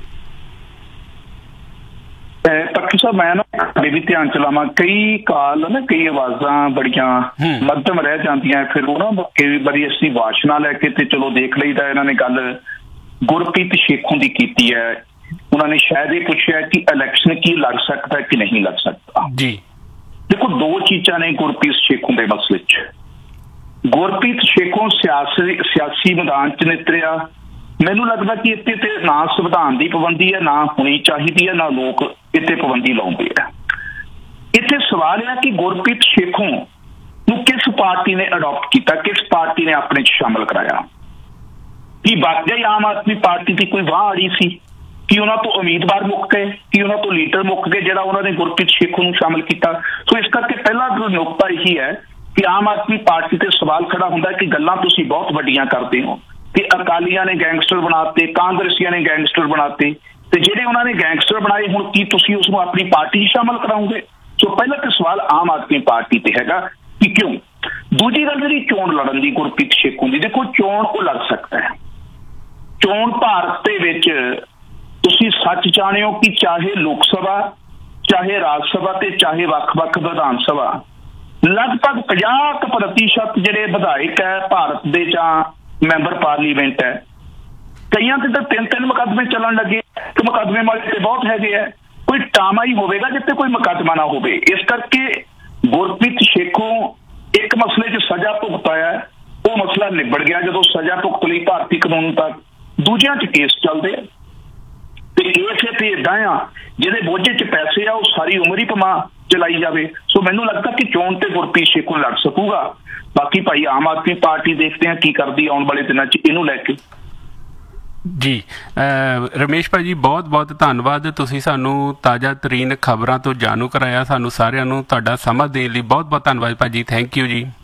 Speaker 2: ਪੱਖੀ ਸਾਹਿਬ ਮੈਂ ਨਾ ਤੁਹਾਡੇ ਵੀ ਧਿਆਨ ਚਲਾਵਾਂ, ਕਈ ਕਾਲ ਨਾ ਕਈ ਆਵਾਜ਼ਾਂ ਬੜੀਆਂ ਮੱਧਮ ਰਹਿ ਜਾਂਦੀਆਂ, ਫਿਰ ਉਹ ਨਾ ਕਈ ਵਾਰੀ ਅਸੀਂ ਵਾਸ਼ਨਾ ਲੈ ਕੇ ਤੇ ਚਲੋ ਦੇਖ ਲਈਦਾ। ਇਹਨਾਂ ਨੇ ਗੱਲ ਗੁਰਪ੍ਰੀਤ ਸੇਖੋਂ ਦੀ ਕੀਤੀ ਹੈ। ਉਹਨਾਂ ਨੇ ਸ਼ਾਇਦ ਇਹ ਪੁੱਛਿਆ ਕਿ ਇਲੈਕਸ਼ਨ ਕੀ ਲੜ ਸਕਦਾ ਕਿ ਨਹੀਂ ਲੜ ਸਕਦਾ।
Speaker 1: ਜੀ
Speaker 2: ਦੇਖੋ, ਦੋ ਚੀਜ਼ਾਂ ਨੇ ਗੁਰਪ੍ਰੀਤ ਸੇਖੋਂ ਦੇ ਮਸਲੇ 'ਚ। ਗੁਰਪ੍ਰੀਤ ਸੇਖੋਂ ਸਿਆਸੀ ਸਿਆਸੀ ਮੈਦਾਨ 'ਚ ਨਿਤਰਿਆ। ਮੈਨੂੰ ਲੱਗਦਾ ਕਿ ਇੱਥੇ ਤੇ ਨਾ ਸੰਵਿਧਾਨ ਦੀ ਪਾਬੰਦੀ ਹੈ, ਨਾ ਹੋਣੀ ਚਾਹੀਦੀ ਹੈ, ਨਾ ਲੋਕ ਇੱਥੇ ਪਾਬੰਦੀ ਲਾਉਂਦੇ ਆ। ਇੱਥੇ ਸਵਾਲ ਇਹ ਹੈ ਕਿ ਗੁਰਪ੍ਰੀਤ ਸੇਖੋਂ ਨੂੰ ਕਿਸ ਪਾਰਟੀ ਨੇ ਅਡਾਪਟ ਕੀਤਾ, ਕਿਸ ਪਾਰਟੀ ਨੇ ਆਪਣੇ 'ਚ ਸ਼ਾਮਲ ਕਰਾਇਆ? ਕੀ ਵਾਕਈ ਆਮ ਆਦਮੀ ਪਾਰਟੀ ਦੀ ਕੋਈ ਵਾਹ ਅੜੀ ਸੀ? ਕਿ ਉਹਨਾਂ ਤੋਂ ਉਮੀਦਵਾਰ ਮੁੱਕ ਗਏ? ਕਿ ਉਹਨਾਂ ਤੋਂ ਲੀਡਰ ਮੁੱਕ ਗਏ ਜਿਹੜਾ ਉਹਨਾਂ ਨੇ ਗੁਰਪ੍ਰੀਤ ਸੇਖੋਂ ਨੂੰ ਸ਼ਾਮਲ ਕੀਤਾ? ਸੋ ਇਸ ਕਰਕੇ ਪਹਿਲਾ ਨੁਕਤਾ ਇਹੀ ਹੈ ਕਿ ਆਮ ਆਦਮੀ ਪਾਰਟੀ ਤੇ ਸਵਾਲ ਖੜਾ ਹੁੰਦਾ ਕਿ ਗੱਲਾਂ ਤੁਸੀਂ ਬਹੁਤ ਵੱਡੀਆਂ ਕਰਦੇ ਹੋ ਕਿ ਅਕਾਲੀਆਂ ਨੇ ਗੈਂਗਸਟਰ ਬਣਾਤੇ, ਕਾਂਗਰਸੀਆਂ ਨੇ ਗੈਂਗਸਟਰ ਬਣਾਤੇ, ਤੇ ਜਿਹੜੇ ਉਹਨਾਂ ਨੇ ਗੈਂਗਸਟਰ ਬਣਾਏ ਹੁਣ ਕੀ ਤੁਸੀਂ ਉਸ ਨੂੰ ਆਪਣੀ ਪਾਰਟੀ 'ਚ ਸ਼ਾਮਲ ਕਰਾਓਗੇ? ਸੋ ਪਹਿਲਾ ਤੇ ਸਵਾਲ ਆਮ ਆਦਮੀ ਪਾਰਟੀ ਤੇ ਹੈਗਾ ਕਿ ਕਿਉਂ। ਦੂਜੀ ਗੱਲ ਜਿਹੜੀ ਚੋਣ ਲੜਨ ਦੀ ਗੁਰਪ੍ਰੀਤ ਸੇਖੋਂ ਦੀ, ਦੇਖੋ ਚੋਣ ਉਹ ਲੜ ਸਕਦਾ ਹੈ। ਚੋਣ ਭਾਰਤ ਦੇ ਵਿੱਚ ਤੁਸੀਂ ਸੱਚ ਜਾਣਦੇ ਹੋ ਕਿ ਚਾਹੇ ਲੋਕ ਸਭਾ, ਚਾਹੇ ਰਾਜ ਸਭਾ ਤੇ ਚਾਹੇ ਵੱਖ-ਵੱਖ ਵਿਧਾਨ ਸਭਾ, ਲਗਭਗ ਪੰਜਾਹ ਕੁ ਪ੍ਰਤੀਸ਼ਤ ਜਿਹੜੇ ਵਿਧਾਇਕ ਹੈ ਭਾਰਤ ਦੇ ਜਾਂ ਮੈਂਬਰ ਪਾਰਲੀਮੈਂਟ ਹੈ, ਕਈਆਂ ਤੇ ਤਾਂ ਤਿੰਨ ਤਿੰਨ ਮੁਕੱਦਮੇ ਚੱਲਣ ਲੱਗੇ। ਇੱਕ ਮੁਕੱਦਮੇ ਵਾਲੇ ਤੇ ਬਹੁਤ ਹੈਗੇ ਹੈ, ਕੋਈ ਟਾਮਾ ਹੀ ਹੋਵੇਗਾ ਜਿੱਥੇ ਕੋਈ ਮੁਕੱਦਮਾ ਨਾ ਹੋਵੇ। ਇਸ ਕਰਕੇ ਗੁਰਪ੍ਰੀਤ ਸੇਖੋਂ ਇੱਕ ਮਸਲੇ 'ਚ ਸਜ਼ਾ ਭੁਗਤਾਇਆ, ਉਹ ਮਸਲਾ ਨਿਬੜ ਗਿਆ ਜਦੋਂ ਸਜ਼ਾ ਭੁਗਤ ਲਈ ਭਾਰਤੀ ਕਾਨੂੰਨ ਤੱਕ। ਦੂਜਿਆਂ 'ਚ ਕੇਸ ਚੱਲਦੇ ਆ ਤੇ ਇਸੇ ਤੇ ਏਦਾਂ ਆ ਜਿਹਦੇ ਬੋਝੇ 'ਚ ਪੈਸੇ ਆ ਉਹ ਸਾਰੀ ਉਮਰ ਹੀ ਭਮਾ ਚਲਾਈ ਜਾਵੇ। ਸੋ ਮੈਨੂੰ ਲੱਗਦਾ ਕਿ ਚੋਣ ਤੇ ਗੁਰਪ੍ਰੀਤ ਸੇਖੋਂ ਲੜ ਸਕੂਗਾ। ਬਾਕੀ ਭਾਈ ਆਮ ਆਦਮੀ ਪਾਰਟੀ ਦੇਖਦੇ ਆ ਕੀ ਕਰਦੀ ਆਉਣ ਵਾਲੇ ਦਿਨਾਂ 'ਚ ਇਹਨੂੰ ਲੈ ਕੇ।
Speaker 1: ਜੀ ਰਮੇਸ਼ ਭਾਜੀ, ਬਹੁਤ ਬਹੁਤ ਧੰਨਵਾਦ। ਤੁਸੀਂ ਸਾਨੂੰ ਤਾਜ਼ਾ ਤਰੀਨ ਖਬਰਾਂ ਤੋਂ ਜਾਣੂ ਕਰਾਇਆ। ਸਾਨੂੰ ਸਾਰਿਆਂ ਨੂੰ ਤੁਹਾਡਾ ਸਮਾਂ ਦੇਣ ਲਈ ਬਹੁਤ ਬਹੁਤ ਧੰਨਵਾਦ ਭਾਜੀ। ਥੈਂਕ ਯੂ ਜੀ।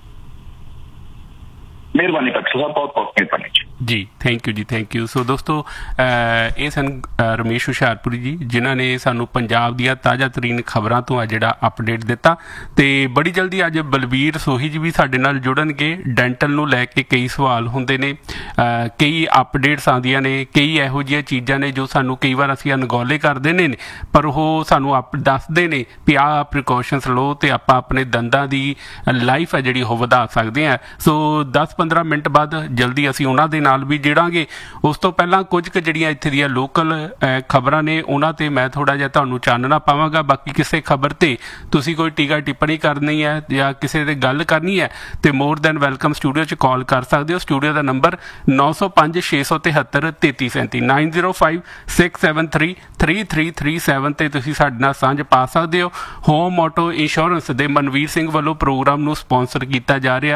Speaker 2: ਮਿਹਰਬਾਨੀ ਪੱਖੀ ਸਾਹਿਬ, ਬਹੁਤ ਬਹੁਤ ਮਿਹਰਬਾਨੀ ਜੀ।
Speaker 1: ਜੀ ਥੈਂਕ ਯੂ ਜੀ, ਥੈਂਕ ਯੂ। ਸੋ ਦੋਸਤੋ, ਇਹ ਸਨ ਰਮੇਸ਼ ਹੁਸ਼ਿਆਰਪੁਰੀ ਜੀ ਜਿਨ੍ਹਾਂ ਨੇ ਸਾਨੂੰ ਪੰਜਾਬ ਦੀਆਂ ਤਾਜ਼ਾ ਤਰੀਨ ਖਬਰਾਂ ਤੋਂ ਆ ਜਿਹੜਾ ਅਪਡੇਟ ਦਿੱਤਾ। ਤੇ ਬੜੀ ਜਲਦੀ ਅੱਜ ਬਲਬੀਰ ਸੋਹੀ ਜੀ ਵੀ ਸਾਡੇ ਨਾਲ ਜੁੜਨਗੇ। ਡੈਂਟਲ ਨੂੰ ਲੈ ਕੇ ਕਈ ਸਵਾਲ ਹੁੰਦੇ ਨੇ, ਕਈ ਅਪਡੇਟਸ ਆਉਂਦੀਆਂ ਨੇ, ਕਈ ਇਹੋ ਜਿਹੀਆਂ ਚੀਜ਼ਾਂ ਨੇ ਜੋ ਸਾਨੂੰ ਕਈ ਵਾਰ ਅਸੀਂ ਅਣਗੌਲੇ ਕਰਦੇ ਨੇ, ਪਰ ਉਹ ਸਾਨੂੰ ਆਪ ਦੱਸਦੇ ਨੇ ਵੀ ਆਹ ਪ੍ਰੀਕਾਸ਼ਨਸ ਲਓ ਤੇ ਆਪਾਂ ਆਪਣੇ ਦੰਦਾਂ ਦੀ ਲਾਈਫ ਹੈ ਜਿਹੜੀ ਉਹ ਵਧਾ ਸਕਦੇ ਹਾਂ। ਸੋ ਦਸ ਪੰਦਰਾਂ ਮਿੰਟ ਬਾਅਦ ਜਲਦੀ ਅਸੀਂ ਉਹਨਾਂ ਦੇ ਨਾਲ ਵੀ ਜੁੜਾਂਗੇ। ਉਸ ਤੋਂ ਪਹਿਲਾਂ ਕੁਝ ਕੁ ਜਿਹੜੀਆਂ ਇੱਥੇ ਦੀਆਂ ਲੋਕਲ ਖਬਰਾਂ ਨੇ ਉਹਨਾਂ ਤੇ ਮੈਂ ਥੋੜਾ ਜਿਹਾ ਤੁਹਾਨੂੰ ਚਾਨਣਾ ਪਾਵਾਂਗਾ। ਬਾਕੀ ਕਿਸੇ ਖਬਰ ਤੇ ਤੁਸੀਂ ਕੋਈ ਟੀਕਾ ਟਿੱਪਣੀ ਕਰਨੀ ਹੈ ਜਾਂ ਕਿਸੇ ਤੇ ਗੱਲ ਕਰਨੀ ਹੈ ਤੇ ਮੋਰ ਦੈਨ ਵੈਲਕਮ ਸਟੂਡੀਓ 'ਚ ਕਾਲ ਕਰ ਸਕਦੇ ਹੋ। ਸਟੂਡੀਓ ਦਾ ਨੰਬਰ ਨੌ ਸੌ ਪੰਜ ਛੇ ਸੌ ਤਿਹੱਤਰ ਤੇਤੀ ਸੈਂਤੀ nine zero five six seven three three three three seven ਤੇ ਤੁਸੀਂ ਸਾਡੇ ਨਾਲ ਸਾਂਝ ਪਾ ਸਕਦੇ ਹੋ। ਹੋਮ ਆਟੋ ਇੰਸ਼ੋਰੈਂਸ ਦੇ ਮਨਵੀਰ ਸਿੰਘ ਵੱਲੋਂ ਪ੍ਰੋਗਰਾਮ ਨੂੰ ਸਪਾਂਸਰ ਕੀਤਾ ਜਾ ਰਿਹਾ।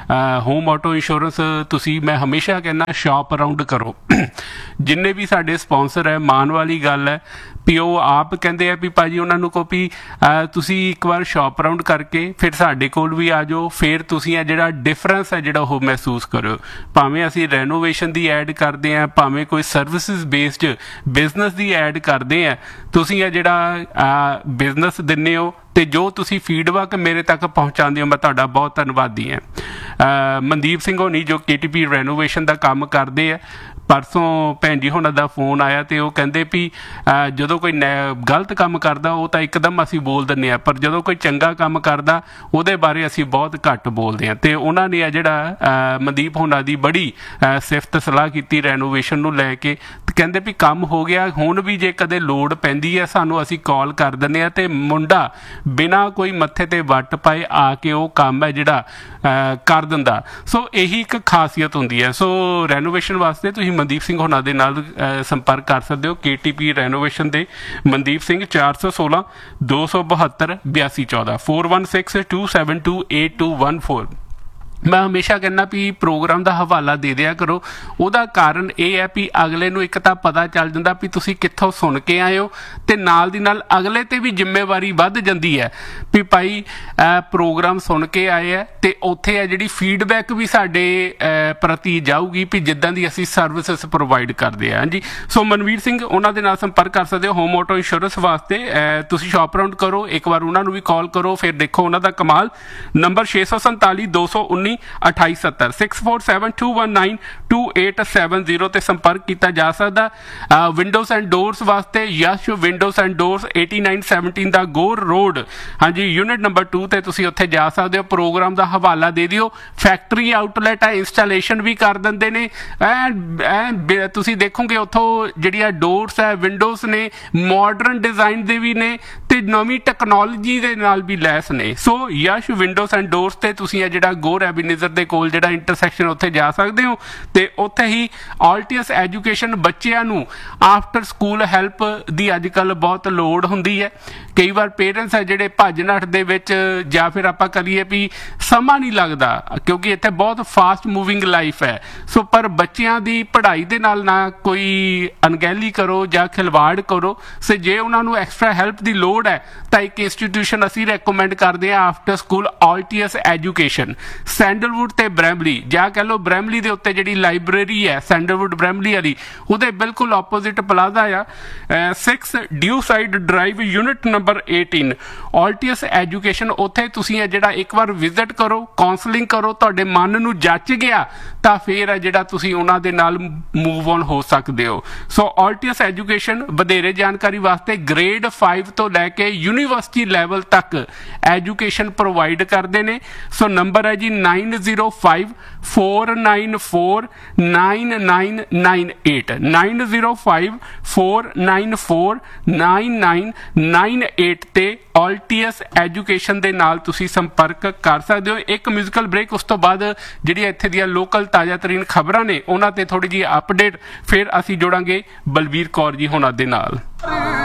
Speaker 1: ਹੋਮ ਆਟੋ ਇੰਸ਼ੋਰੈਂਸ ਤੁਸੀਂ, ਮੈਂ ਹਮੇਸ਼ਾ ਕਹਿੰਦਾ, ਸ਼ਾਪ ਅਰਾਊਂਡ ਕਰੋ। ਜਿੰਨੇ ਵੀ ਸਾਡੇ ਸਪਾਂਸਰ ਹੈ, ਮਾਣ ਵਾਲੀ ਗੱਲ ਹੈ ਵੀ ਉਹ ਆਪ ਕਹਿੰਦੇ ਆ ਵੀ ਭਾਜੀ ਉਹਨਾਂ ਨੂੰ ਕਹੋ ਵੀ ਤੁਸੀਂ ਇੱਕ ਵਾਰ ਸ਼ਾਪ ਅਰਾਊਂਡ ਕਰਕੇ ਫਿਰ ਸਾਡੇ ਕੋਲ ਵੀ ਆ ਜਾਓ, ਫਿਰ ਤੁਸੀਂ ਇਹ ਜਿਹੜਾ ਡਿਫਰੈਂਸ ਹੈ ਜਿਹੜਾ ਉਹ ਮਹਿਸੂਸ ਕਰੋ। ਭਾਵੇਂ ਅਸੀਂ ਰੈਨੋਵੇਸ਼ਨ ਦੀ ਐਡ ਕਰਦੇ ਹਾਂ, ਭਾਵੇਂ ਕੋਈ ਸਰਵਿਸਿਜ਼ ਬੇਸਡ ਬਿਜ਼ਨਸ ਦੀ ਐਡ ਕਰਦੇ ਹਾਂ, ਤੁਸੀਂ ਇਹ ਜਿਹੜਾ ਬਿਜ਼ਨਸ ਦਿੰਦੇ ਹੋ ਤੇ ਜੋ ਤੁਸੀਂ ਫੀਡਬੈਕ ਮੇਰੇ ਤੱਕ ਪਹੁੰਚਾਉਂਦੇ ਹੋ, ਮੈਂ ਤੁਹਾਡਾ ਬਹੁਤ ਧੰਨਵਾਦੀ ਹਾਂ। ਮਨਦੀਪ ਸਿੰਘ ਹੋਣੀ ਜੋ ਕੇ ਟੀ ਪੀ ਰੈਨੋਵੇਸ਼ਨ ਦਾ ਕੰਮ ਕਰਦੇ ਆ, ਪਰਸੋਂ ਭੈਣ ਜੀ ਹੁਣਾਂ ਦਾ ਫੋਨ ਆਇਆ ਤੇ ਉਹ ਕਹਿੰਦੇ ਵੀ ਜਦੋਂ ਕੋਈ ਗਲਤ ਕੰਮ ਕਰਦਾ ਉਹ ਤਾਂ ਇੱਕਦਮ ਅਸੀਂ ਬੋਲ ਦਿੰਦੇ ਹਾਂ, ਪਰ ਜਦੋਂ ਕੋਈ ਚੰਗਾ ਕੰਮ ਕਰਦਾ ਉਹਦੇ ਬਾਰੇ ਅਸੀਂ ਬਹੁਤ ਘੱਟ ਬੋਲਦੇ ਹਾਂ। ਤੇ ਉਹਨਾਂ ਨੇ ਆ ਜਿਹੜਾ ਮਨਦੀਪ ਹੁਣਾਂ ਦੀ ਬੜੀ ਸਿਫਤ ਸਲਾਹ ਕੀਤੀ ਰੈਨੋਵੇਸ਼ਨ ਨੂੰ ਲੈ ਕੇ, ਕਹਿੰਦੇ ਵੀ ਕੰਮ ਹੋ ਗਿਆ, ਹੁਣ ਵੀ ਜੇ ਕਦੇ ਲੋੜ ਪੈਂਦੀ ਹੈ ਸਾਨੂੰ ਅਸੀਂ ਕਾਲ ਕਰ ਦਿੰਦੇ ਹਾਂ ਤੇ ਮੁੰਡਾ ਬਿਨਾਂ ਕੋਈ ਮੱਥੇ ਤੇ ਵੱਟ ਪਾਏ ਆ ਕੇ ਉਹ ਕੰਮ ਹੈ ਜਿਹੜਾ ਕਰ ਦਿੰਦਾ। ਸੋ ਇਹੀ ਇੱਕ ਖਾਸੀਅਤ ਹੁੰਦੀ ਹੈ। ਸੋ ਰੈਨੋਵੇਸ਼ਨ ਵਾਸਤੇ ਤੁਸੀਂ ਮਨਦੀਪ ਸਿੰਘ ਹੋਣਾ ਦੇ ਨਾਲ ਸੰਪਰਕ ਕਰ ਸਕਦੇ ਹੋ। ਕੇ ਟੀ ਪੀ ਰੈਨੋਵੇਸ਼ਨ ਦੇ ਮਨਦੀਪ ਸਿੰਘ ਚਾਰ ਸੌ ਸੋਲਾਂ ਦੋ ਸੌ ਬਹੱਤਰ ਬਿਆਸੀ ਚੌਦਾਂ four one six to seven to eight two one four. ਮੈਂ ਹਮੇਸ਼ਾ ਕਹਿੰਦਾ ਵੀ ਪ੍ਰੋਗਰਾਮ ਦਾ ਹਵਾਲਾ ਦੇ ਦਿਆ ਕਰੋ। ਉਹਦਾ ਕਾਰਨ ਇਹ ਹੈ ਵੀ ਅਗਲੇ ਨੂੰ ਇੱਕ ਤਾਂ ਪਤਾ ਚੱਲ ਜਾਂਦਾ ਵੀ ਤੁਸੀਂ ਕਿੱਥੋਂ ਸੁਣ ਕੇ ਆਏ ਹੋ, ਤੇ ਨਾਲ ਦੀ ਨਾਲ ਅਗਲੇ ਤੇ ਵੀ ਜ਼ਿੰਮੇਵਾਰੀ ਵੱਧ ਜਾਂਦੀ ਹੈ ਵੀ ਭਾਈ ਪ੍ਰੋਗਰਾਮ ਸੁਣ ਕੇ ਆਏ ਹੈ ਤੇ ਉੱਥੇ ਹੈ ਜਿਹੜੀ ਫੀਡਬੈਕ ਵੀ ਸਾਡੇ ਪ੍ਰਤੀ ਜਾਊਗੀ ਵੀ ਜਿੱਦਾਂ ਦੀ ਅਸੀਂ ਸਰਵਿਸਿਸ ਪ੍ਰੋਵਾਈਡ ਕਰਦੇ ਹਾਂ। ਹਾਂਜੀ, ਸੋ ਮਨਵੀਰ ਸਿੰਘ ਉਹਨਾਂ ਦੇ ਨਾਲ ਸੰਪਰਕ ਕਰ ਸਕਦੇ ਹੋ ਹੋਮ ਆਟੋ ਇੰਸ਼ੋਰੈਂਸ ਵਾਸਤੇ। ਤੁਸੀਂ ਸ਼ਾਪ ਅਰਾਊਂਡ ਕਰੋ, ਇੱਕ ਵਾਰ ਉਹਨਾਂ ਨੂੰ ਵੀ ਕਾਲ ਕਰੋ, ਫਿਰ ਦੇਖੋ ਉਹਨਾਂ ਦਾ ਕਮਾਲ। ਨੰਬਰ ਛੇ ਸੌ ਸੰਤਾਲੀ ਦੋ ਸੌ ਉੱਨੀ ਅਠਾਈ ਸੱਤਰ six four seven to one nine to eight seven zero ਤੇ ਸੰਪਰਕ ਕੀਤਾ ਜਾ ਸਕਦਾ। ਵਿੰਡੋਜ਼ ਐਂਡ ਡੋਰਸ ਵਾਸਤੇ Yash windows and doors eighty nine seventeen the Ghor road, ਹਾਂਜੀ, ਯੂਨਿਟ ਨੰਬਰ ਟੂ ਤੇ ਤੁਸੀਂ ਉੱਥੇ ਜਾ ਸਕਦੇ ਹੋ। ਪ੍ਰੋਗਰਾਮ ਦਾ ਹਵਾਲਾ ਦੇ ਦਿਓ। ਫੈਕਟਰੀ ਆਊਟਲੈਟ ਹੈ, ਇੰਸਟਾਲੇਸ਼ਨ ਵੀ ਕਰ ਦਿੰਦੇ ਨੇ। ਐ ਤੁਸੀਂ ਦੇਖੋਗੇ ਉੱਥੋਂ ਜਿਹੜੀਆਂ ਡੋਰਸ ਹੈ, ਵਿੰਡੋਜ਼ ਨੇ, ਮਾਡਰਨ ਡਿਜ਼ਾਈਨ ਦੇ ਵੀ ਨੇ ਤੇ ਨਵੀਂ ਟੈਕਨੋਲੋਜੀ ਦੇ ਨਾਲ ਵੀ ਲੈਸ ਨੇ। ਸੋ ਯਸ਼ ਵਿੰਡੋਜ਼ ਐਂਡ ਡੋਰਸ ਤੇ ਤੁਸੀਂ ਇਹ ਜਿਹੜਾ ਗੋਰ ਹੈ ਨਜ਼ਰ ਦੇ ਕੋਲ ਜਿਹੜਾ ਇੰਟਰਸੈਕਸ਼ਨ, ਉੱਥੇ ਜਾ ਸਕਦੇ ਹੋ। ਤੇ ਉੱਥੇ ਹੀ ਆਲਟੀਅਸ ਐਜੂਕੇਸ਼ਨ, ਬੱਚਿਆਂ ਨੂੰ ਆਫਟਰ ਸਕੂਲ ਹੈਲਪ ਦੀ ਅੱਜ ਕੱਲ੍ਹ ਬਹੁਤ ਲੋੜ ਹੁੰਦੀ ਹੈ। ਕਈ ਵਾਰ ਪੇਰੈਂਟਸ ਹੈ ਜਿਹੜੇ ਭੱਜ ਨੱਠ ਦੇ ਵਿੱਚ, ਜਾਂ ਫਿਰ ਆਪਾਂ ਕਰੀਏ ਵੀ ਸਮਾਂ ਨਹੀਂ ਲੱਗਦਾ ਕਿਉਂਕਿ ਇੱਥੇ ਬਹੁਤ ਫਾਸਟ ਮੂਵਿੰਗ ਲਾਈਫ ਹੈ। ਸੋ ਪਰ ਬੱਚਿਆਂ ਦੀ ਪੜ੍ਹਾਈ ਦੇ ਨਾਲ ਨਾ ਕੋਈ ਅਣਗਹਿਲੀ ਕਰੋ ਜਾਂ ਖਿਲਵਾੜ ਕਰੋ। ਸੋ ਜੇ ਉਹਨਾਂ ਨੂੰ ਐਕਸਟਰਾ ਹੈਲਪ ਦੀ ਲੋੜ ਹੈ ਤਾਂ ਇੱਕ ਇੰਸਟੀਟਿਊਸ਼ਨ ਅਸੀਂ ਰეკਮੈਂਡ ਕਰਦੇ ਹਾਂ, ਆਫਟਰ ਸਕੂਲ ਆਲਟੀਅਸ ਐਜੂਕੇਸ਼ਨ, ਸੈਂਡਲਵੁੱਡ ਤੇ ਬ੍ਰੈਮਲੀ, ਜਾਂ ਕਹਿ ਲਓ ਬ੍ਰੈਮਲੀ ਦੇ ਉੱਤੇ ਜਿਹੜੀ ਲਾਇਬ੍ਰੇਰੀ ਹੈ ਸੈਂਡਲਵੁੱਡ ਬ੍ਰੈਮਲੀ ਵਾਲੀ, ਉਹਦੇ ਬਿਲਕੁਲ ਆਪੋਜ਼ਿਟ ਪਲਾਜ਼ਾ ਆ, ਸਿਕਸ ਡਿਊ side drive, unit number eighteen, ਆਲਟੀਅਸ education. ਉੱਥੇ ਤੁਸੀਂ ਇਹ ਜਿਹੜਾ ਇੱਕ ਵਾਰ ਵਿਜ਼ਿਟ ਕਰੋ, ਕਾਉਂਸਲਿੰਗ ਕਰੋ, ਤੁਹਾਡੇ ਮਨ ਨੂੰ ਜੱਚ ਗਿਆ ਤਾਂ ਫਿਰ ਹੈ ਜਿਹੜਾ ਤੁਸੀਂ ਉਹਨਾਂ ਦੇ ਨਾਲ ਮੂਵ ਔਨ ਹੋ ਸਕਦੇ ਹੋ। ਸੋ ਆਲਟੀਅਸ ਐਜੂਕੇਸ਼ਨ ਵਧੇਰੇ ਜਾਣਕਾਰੀ ਵਾਸਤੇ ਗ੍ਰੇਡ ਫਾਈਵ ਤੋਂ ਲੈ ਕੇ ਯੂਨੀਵਰਸਿਟੀ ਲੈਵਲ ਤੱਕ ਐਜੂਕੇਸ਼ਨ ਪ੍ਰੋਵਾਈਡ ਕਰਦੇ ਨੇ। ਸੋ ਨੰਬਰ ਹੈ ਜੀ nine zero five four nine four nine nine nine eight, nine zero five four nine four nine nine nine eight ਤੇ ਆਲਟੀਅਸ ਐਜੂਕੇਸ਼ਨ ਦੇ ਨਾਲ ਤੁਸੀਂ ਸੰਪਰਕ ਕਰ ਸਕਦੇ ਹੋ। ਇੱਕ ਮਿਊਜ਼ੀਕਲ ਬ੍ਰੇਕ, ਉਸ ਤੋਂ ਬਾਅਦ ਜਿਹੜੀਆਂ ਇੱਥੇ ਦੀਆਂ ਲੋਕਲ ਤਾਜ਼ਾ ਤਰੀਨ ਖਬਰਾਂ ਨੇ ਉਹਨਾਂ ਤੇ ਥੋੜੀ ਜਿਹੀ ਅਪਡੇਟ, ਫਿਰ ਅਸੀਂ ਜੋੜਾਂਗੇ ਬਲਬੀਰ ਕੌਰ ਜੀ ਹੋਣਾ ਦੇ ਨਾਲ।